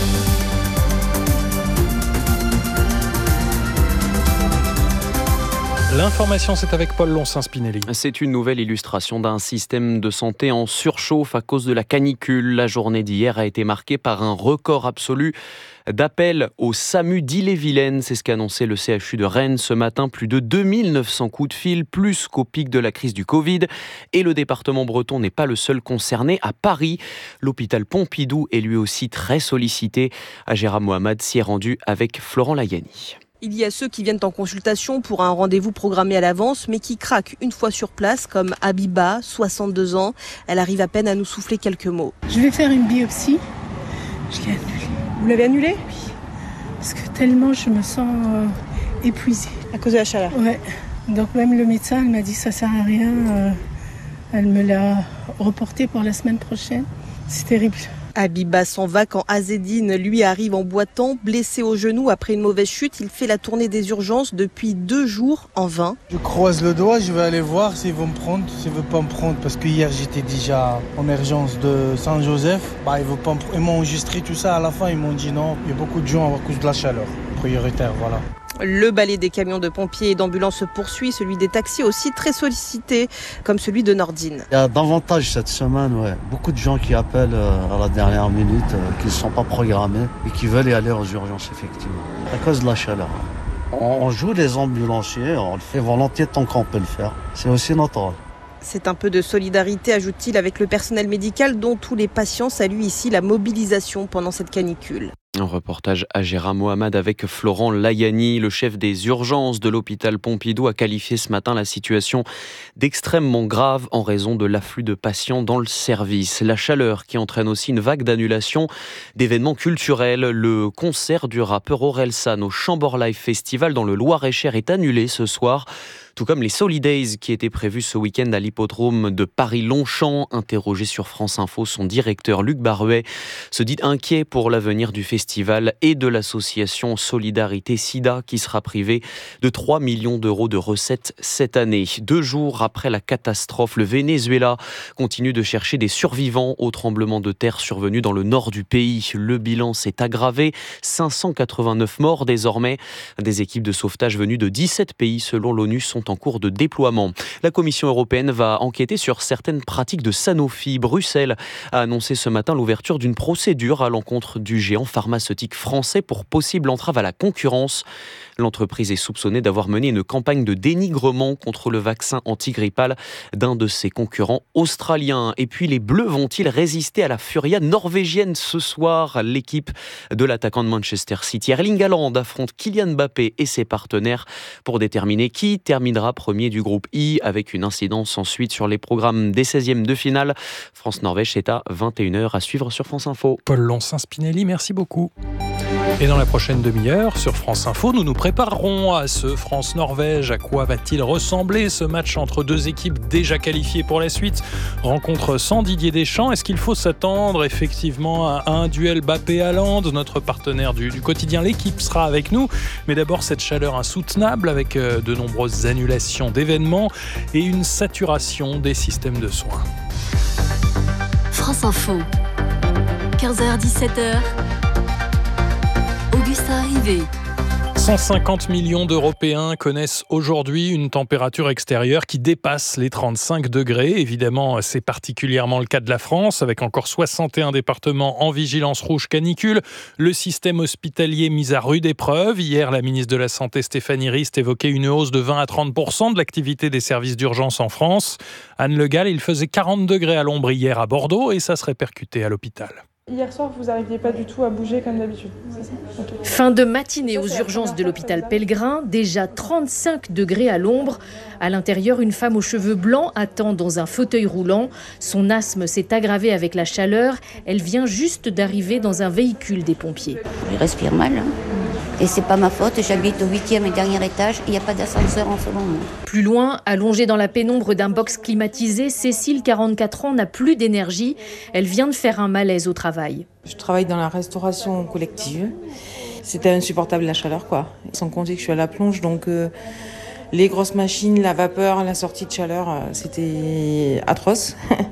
L'information, c'est avec Paul Lonsin-Spinelli. C'est une nouvelle illustration d'un système de santé en surchauffe à cause de la canicule. La journée d'hier a été marquée par un record absolu d'appels au SAMU d'Ille-et-Vilaine. C'est ce qu'a annoncé le C H U de Rennes ce matin. Plus de deux mille neuf cents coups de fil, plus qu'au pic de la crise du Covid. Et le département breton n'est pas le seul concerné. À Paris, l'hôpital Pompidou est lui aussi très sollicité. Agera Mohamed s'y est rendu avec Florent Layani. Il y a ceux qui viennent en consultation pour un rendez-vous programmé à l'avance, mais qui craquent une fois sur place, comme Abiba, soixante-deux ans. Elle arrive à peine à nous souffler quelques mots. Je vais faire une biopsie. Je l'ai annulée. Vous l'avez annulée ? Oui. Parce que tellement je me sens euh, épuisée. À cause de la chaleur ? Ouais. Donc même le médecin, elle m'a dit que ça sert à rien. Euh, elle me l'a reporté pour la semaine prochaine. C'est terrible. Abiba s'en va quand Azedine, lui, arrive en boitant, blessé au genou après une mauvaise chute. Il fait la tournée des urgences depuis deux jours en vain. Je croise le doigt, je vais aller voir s'ils vont me prendre, s'ils ne veulent pas me prendre. Parce que hier, j'étais déjà en urgence de Saint-Joseph. Bah, ils, veulent pas me... ils m'ont enregistré tout ça. À la fin, ils m'ont dit non. Il y a beaucoup de gens à cause de la chaleur. Prioritaire, voilà. Le balai des camions de pompiers et d'ambulances se poursuit, celui des taxis aussi très sollicité, comme celui de Nordine. Il y a davantage cette semaine, ouais. Beaucoup de gens qui appellent à la dernière minute, qui ne sont pas programmés et qui veulent y aller aux urgences, effectivement, à cause de la chaleur. On joue les ambulanciers, on le fait volontiers tant qu'on peut le faire. C'est aussi notre rôle. C'est un peu de solidarité, ajoute-t-il, avec le personnel médical dont tous les patients saluent ici la mobilisation pendant cette canicule. Un reportage à Gérard Mohamed avec Florent Layani. Le chef des urgences de l'hôpital Pompidou a qualifié ce matin la situation d'extrêmement grave en raison de l'afflux de patients dans le service. La chaleur qui entraîne aussi une vague d'annulation d'événements culturels. Le concert du rappeur Orelsan au Chambord Live Festival dans le Loir-et-Cher est annulé ce soir. Tout comme les Solidays qui étaient prévus ce week-end à l'hippodrome de Paris-Longchamp. Interrogé sur France Info, son directeur Luc Baruet se dit inquiet pour l'avenir du festival et de l'association Solidarité Sida qui sera privée de trois millions d'euros de recettes cette année. Deux jours après la catastrophe, le Venezuela continue de chercher des survivants au tremblement de terre survenu dans le nord du pays. Le bilan s'est aggravé, cinq cent quatre-vingt-neuf morts désormais. Des équipes de sauvetage venues de dix-sept pays selon l'ONU sont en cours de déploiement. La Commission européenne va enquêter sur certaines pratiques de Sanofi. Bruxelles a annoncé ce matin l'ouverture d'une procédure à l'encontre du géant pharmaceutique français pour possible entrave à la concurrence. L'entreprise est soupçonnée d'avoir mené une campagne de dénigrement contre le vaccin antigrippal d'un de ses concurrents australiens. Et puis les Bleus vont-ils résister à la furia norvégienne ce soir? L'équipe de l'attaquant de Manchester City, Erling Haaland, affronte Kylian Mbappé et ses partenaires pour déterminer qui terminera premier du groupe I, avec une incidence ensuite sur les programmes des seizièmes de finale. France-Norvège, c'est à vingt et une heures à suivre sur France Info. Paul Lonsin-Spinelli, merci beaucoup. Et dans la prochaine demi-heure, sur France Info, nous nous préparerons à ce France-Norvège. À quoi va-t-il ressembler ce match entre deux équipes déjà qualifiées pour la suite? Rencontre sans Didier Deschamps. Est-ce qu'il faut s'attendre effectivement à un duel Mbappé-Haaland? Notre partenaire du, du quotidien L'Équipe sera avec nous. Mais d'abord, cette chaleur insoutenable avec de nombreuses annulations d'événements et une saturation des systèmes de soins. France Info, quinze heures dix-sept heures. Augustin Rivet. cent cinquante millions d'Européens connaissent aujourd'hui une température extérieure qui dépasse les trente-cinq degrés. Évidemment, c'est particulièrement le cas de la France, avec encore soixante et un départements en vigilance rouge canicule. Le système hospitalier mis à rude épreuve. Hier, la ministre de la Santé, Stéphanie Rist, évoquait une hausse de vingt à trente pour cent de l'activité des services d'urgence en France. Anne Le Gall, il faisait quarante degrés à l'ombre hier à Bordeaux et ça se répercutait à l'hôpital. Hier soir, vous n'arriviez pas du tout à bouger comme d'habitude, c'est ça? Okay. Fin de matinée aux urgences de l'hôpital Pellegrin, déjà trente-cinq degrés à l'ombre. À l'intérieur, une femme aux cheveux blancs attend dans un fauteuil roulant. Son asthme s'est aggravé avec la chaleur. Elle vient juste d'arriver dans un véhicule des pompiers. Je respire mal, hein. Et c'est pas ma faute, j'habite au huitième et dernier étage, il n'y a pas d'ascenseur en ce moment. Plus loin, allongée dans la pénombre d'un box climatisé, Cécile, quarante-quatre ans, n'a plus d'énergie. Elle vient de faire un malaise au travail. Je travaille dans la restauration collective. C'était insupportable la chaleur, quoi. Sans compter que je suis à la plonge, donc euh, les grosses machines, la vapeur, la sortie de chaleur, euh, c'était atroce.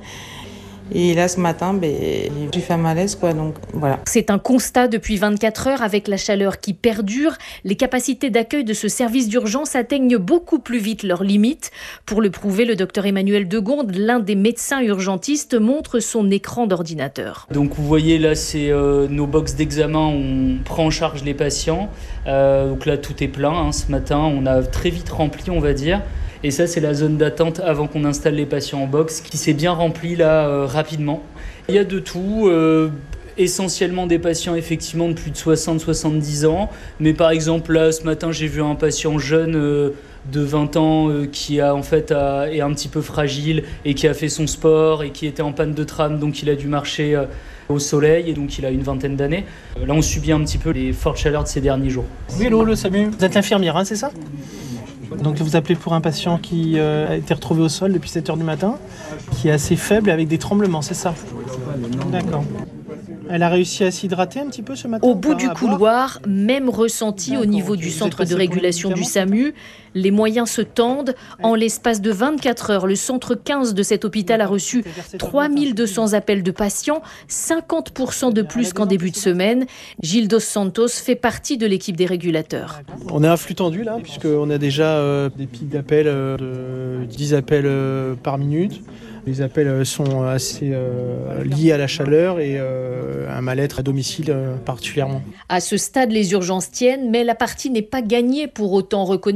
Et là, ce matin, ben, j'ai fait un malaise, quoi, donc voilà. C'est un constat depuis vingt-quatre heures avec la chaleur qui perdure. Les capacités d'accueil de ce service d'urgence atteignent beaucoup plus vite leurs limites. Pour le prouver, le docteur Emmanuel Degonde, l'un des médecins urgentistes, montre son écran d'ordinateur. Donc vous voyez là, c'est euh, nos box d'examen, on prend en charge les patients. Euh, donc là, tout est plein, hein, ce matin, on a très vite rempli, on va dire. Et ça, c'est la zone d'attente avant qu'on installe les patients en box, qui s'est bien remplie là euh, rapidement. Il y a de tout, euh, essentiellement des patients effectivement de plus de soixante à soixante-dix ans. Mais par exemple, là, ce matin, j'ai vu un patient jeune euh, de vingt ans euh, qui a, en fait, a, est un petit peu fragile et qui a fait son sport et qui était en panne de tram, donc il a dû marcher euh, au soleil et donc il a une vingtaine d'années. Euh, là, on subit un petit peu les fortes chaleurs de ces derniers jours. Oui, hello, le Samu. Vous êtes l'infirmière, hein, c'est ça ? Donc vous appelez pour un patient qui euh, a été retrouvé au sol depuis sept heures du matin, qui est assez faible avec des tremblements, c'est ça? D'accord. Elle a réussi à s'hydrater un petit peu ce matin? Au bout du couloir, même ressenti au niveau du centre de régulation du SAMU. Les moyens se tendent. En l'espace de vingt-quatre heures, le centre quinze de cet hôpital a reçu trois mille deux cents appels de patients, cinquante pour cent de plus qu'en début de semaine. Gilles Dos Santos fait partie de l'équipe des régulateurs. On est à flux tendu là, puisqu'on a déjà euh, des pics d'appels euh, de dix appels euh, par minute. Les appels sont assez euh, liés à la chaleur et euh, un mal-être à domicile euh, particulièrement. À ce stade, les urgences tiennent, mais la partie n'est pas gagnée pour autant, reconnaît le chef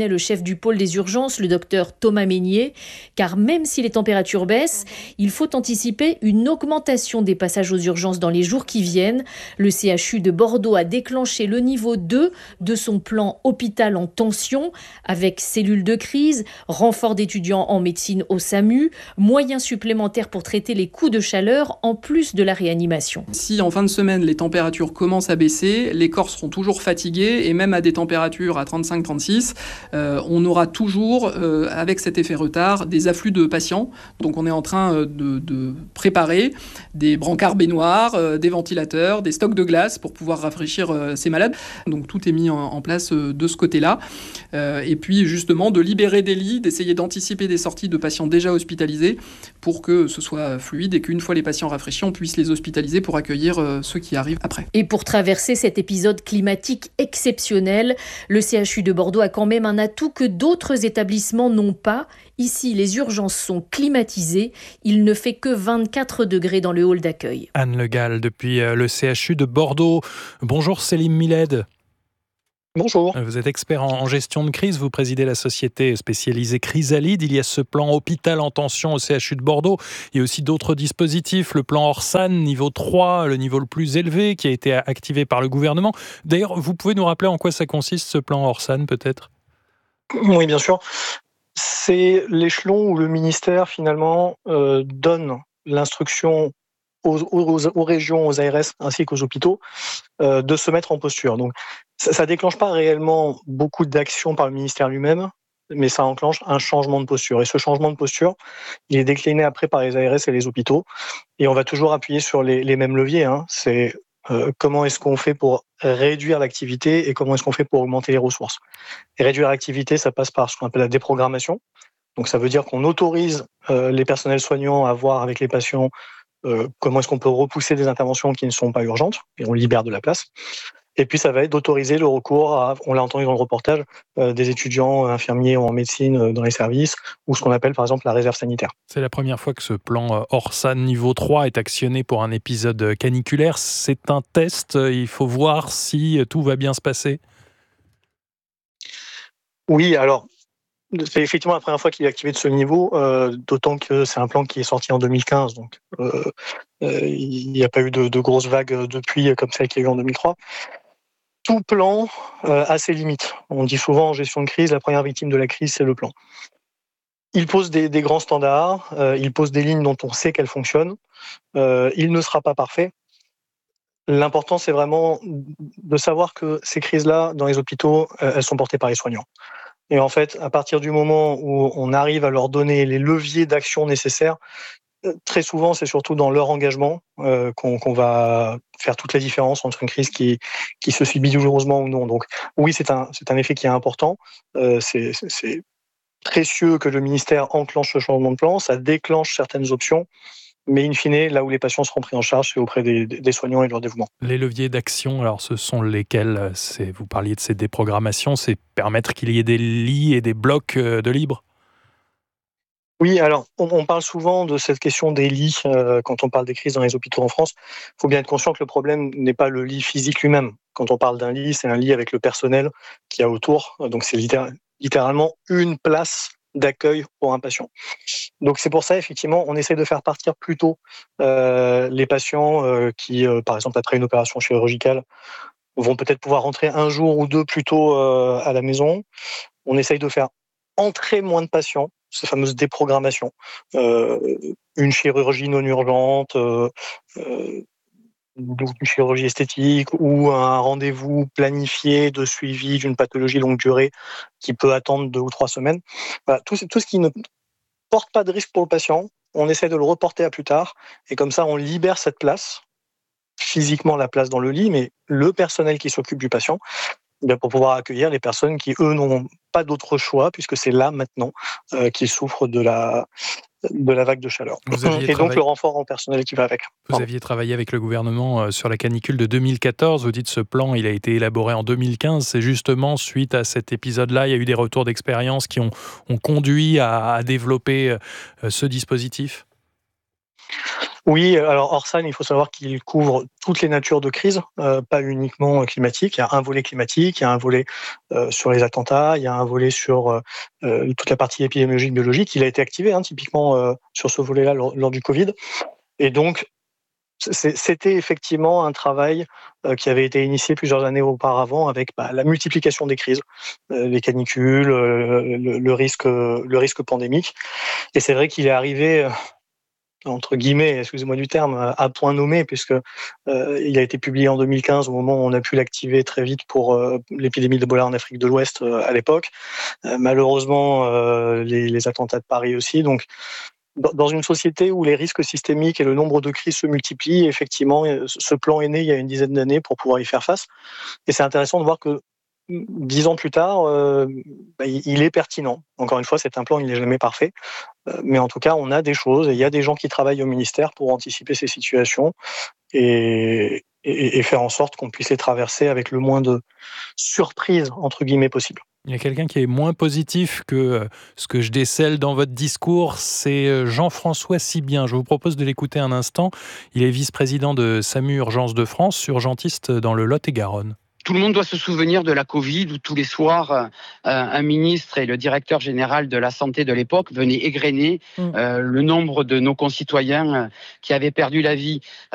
du pôle des urgences, le docteur Thomas Meignier, car même si les températures baissent, il faut anticiper une augmentation des passages aux urgences dans les jours qui viennent. Le C H U de Bordeaux a déclenché le niveau deux de son plan hôpital en tension, avec cellules de crise, renfort d'étudiants en médecine au SAMU, moyens supplémentaires pour traiter les coups de chaleur en plus de la réanimation. Si en fin de semaine les températures commencent à baisser, les corps seront toujours fatigués et même à des températures à trente-cinq trente-six, euh, on aura toujours, euh, avec cet effet retard, des afflux de patients. Donc on est en train de, de préparer des brancards baignoires, euh, des ventilateurs, des stocks de glace pour pouvoir rafraîchir euh, ces malades. Donc tout est mis en, en place euh, de ce côté-là. Euh, et puis justement de libérer des lits, d'essayer d'anticiper des sorties de patients déjà hospitalisés pour que ce soit fluide et qu'une fois les patients rafraîchis, on puisse les hospitaliser pour accueillir euh, ceux qui arrivent après. Et pour traverser cet épisode climatique exceptionnel, le C H U de Bordeaux a quand même un atout que d'autres établissements n'ont pas. Ici, les urgences sont climatisées. Il ne fait que vingt-quatre degrés dans le hall d'accueil. Anne Le Gall, depuis le C H U de Bordeaux. Bonjour Céline Miled. Bonjour. Vous êtes expert en gestion de crise, vous présidez la société spécialisée Chrysalide. Il y a ce plan hôpital en tension au C H U de Bordeaux. Il y a aussi d'autres dispositifs, le plan Orsan, niveau trois, le niveau le plus élevé, qui a été activé par le gouvernement. D'ailleurs, vous pouvez nous rappeler en quoi ça consiste, ce plan Orsan, peut-être ? Oui, bien sûr. C'est l'échelon où le ministère, finalement, euh, donne l'instruction Aux, aux, aux régions, aux A R S ainsi qu'aux hôpitaux euh, de se mettre en posture. Donc ça ne déclenche pas réellement beaucoup d'actions par le ministère lui-même, mais ça enclenche un changement de posture. Et ce changement de posture, il est décliné après par les A R S et les hôpitaux. Et on va toujours appuyer sur les, les mêmes leviers. Hein. C'est euh, comment est-ce qu'on fait pour réduire l'activité et comment est-ce qu'on fait pour augmenter les ressources. Et réduire l'activité, ça passe par ce qu'on appelle la déprogrammation. Donc ça veut dire qu'on autorise euh, les personnels soignants à voir avec les patients Euh, comment est-ce qu'on peut repousser des interventions qui ne sont pas urgentes et on libère de la place. Et puis ça va être d'autoriser le recours à, on l'a entendu dans le reportage, euh, des étudiants infirmiers ou en médecine euh, dans les services ou ce qu'on appelle par exemple la réserve sanitaire. C'est la première fois que ce plan Orsan niveau trois est actionné pour un épisode caniculaire. C'est un test, il faut voir si tout va bien se passer. Oui, alors c'est effectivement la première fois qu'il est activé de ce niveau, euh, d'autant que c'est un plan qui est sorti en deux mille quinze, donc euh, euh, il n'y a pas eu de, de grosses vagues depuis comme celle qu'il y a eu en deux mille trois. Tout plan euh, a ses limites. On dit souvent en gestion de crise, la première victime de la crise, c'est le plan. Il pose des, des grands standards, euh, il pose des lignes dont on sait qu'elles fonctionnent, euh, il ne sera pas parfait. L'important, c'est vraiment de savoir que ces crises-là, dans les hôpitaux, euh, elles sont portées par les soignants. Et en fait, à partir du moment où on arrive à leur donner les leviers d'action nécessaires, très souvent, c'est surtout dans leur engagement euh, qu'on, qu'on va faire toute la différence entre une crise qui, qui se subit douloureusement ou non. Donc oui, c'est un, c'est un effet qui est important. Euh, c'est, c'est, c'est précieux que le ministère enclenche ce changement de plan. Ça déclenche certaines options. Mais in fine, là où les patients seront pris en charge, c'est auprès des, des soignants et de leur dévouement. Les leviers d'action, alors ce sont lesquels ? C'est, vous parliez de ces déprogrammations, c'est permettre qu'il y ait des lits et des blocs de libre ? Oui, alors on, on parle souvent de cette question des lits euh, quand on parle des crises dans les hôpitaux en France. Il faut bien être conscient que le problème n'est pas le lit physique lui-même. Quand on parle d'un lit, c'est un lit avec le personnel qu'il y a autour. Donc c'est littér- littéralement une place d'accueil pour un patient. Donc c'est pour ça, effectivement, on essaie de faire partir plus tôt euh, les patients euh, qui, euh, par exemple, après une opération chirurgicale, vont peut-être pouvoir rentrer un jour ou deux plus tôt euh, à la maison. On essaye de faire entrer moins de patients, ces fameuses déprogrammations, euh, une chirurgie non urgente, euh, euh, une chirurgie esthétique ou un rendez-vous planifié de suivi d'une pathologie longue durée qui peut attendre deux ou trois semaines. Voilà, tout, tout ce qui ne porte pas de risque pour le patient, on essaie de le reporter à plus tard et comme ça on libère cette place, physiquement la place dans le lit, mais le personnel qui s'occupe du patient, pour pouvoir accueillir les personnes qui, eux, n'ont pas d'autre choix, puisque c'est là, maintenant, euh, qu'ils souffrent de la, de la vague de chaleur. Et travaillé... donc, le renfort en personnel qui va avec. Vous Pardon. aviez travaillé avec le gouvernement sur la canicule de deux mille quatorze. Vous dites ce plan, il a été élaboré en deux mille quinze. C'est justement suite à cet épisode-là, il y a eu des retours d'expérience qui ont, ont conduit à, à développer ce dispositif ? Oui, alors Orsan, il faut savoir qu'il couvre toutes les natures de crise, euh, pas uniquement climatique. Il y a un volet climatique, il y a un volet euh, sur les attentats, il y a un volet sur euh, toute la partie épidémiologique, biologique. Il a été activé hein, typiquement euh, sur ce volet-là lors, lors du Covid. Et donc, c'était effectivement un travail euh, qui avait été initié plusieurs années auparavant avec bah, la multiplication des crises, euh, les canicules, euh, le, le, risque, le risque pandémique. Et c'est vrai qu'il est arrivé... Euh, entre guillemets, excusez-moi du terme, à point nommé, puisque euh, il a été publié en deux mille quinze, au moment où on a pu l'activer très vite pour euh, l'épidémie d'Ebola en Afrique de l'Ouest euh, à l'époque. Euh, malheureusement, euh, les, les attentats de Paris aussi. Donc, dans une société où les risques systémiques et le nombre de crises se multiplient, effectivement, ce plan est né il y a une dizaine d'années pour pouvoir y faire face. Et c'est intéressant de voir que dix ans plus tard, euh, bah, il est pertinent. Encore une fois, c'est un plan, il n'est jamais parfait. Euh, mais en tout cas, on a des choses et il y a des gens qui travaillent au ministère pour anticiper ces situations et, et, et faire en sorte qu'on puisse les traverser avec le moins de surprises, entre guillemets, possible. Il y a quelqu'un qui est moins positif que ce que je décèle dans votre discours, c'est Jean-François Sibien. Je vous propose de l'écouter un instant. Il est vice-président de SAMU Urgences de France, urgentiste dans le Lot-et-Garonne. Tout le monde doit se souvenir de la Covid où tous les soirs, euh, un ministre et le directeur général de la santé de l'époque venaient égrener euh, le nombre de nos concitoyens euh, qui avaient perdu la vie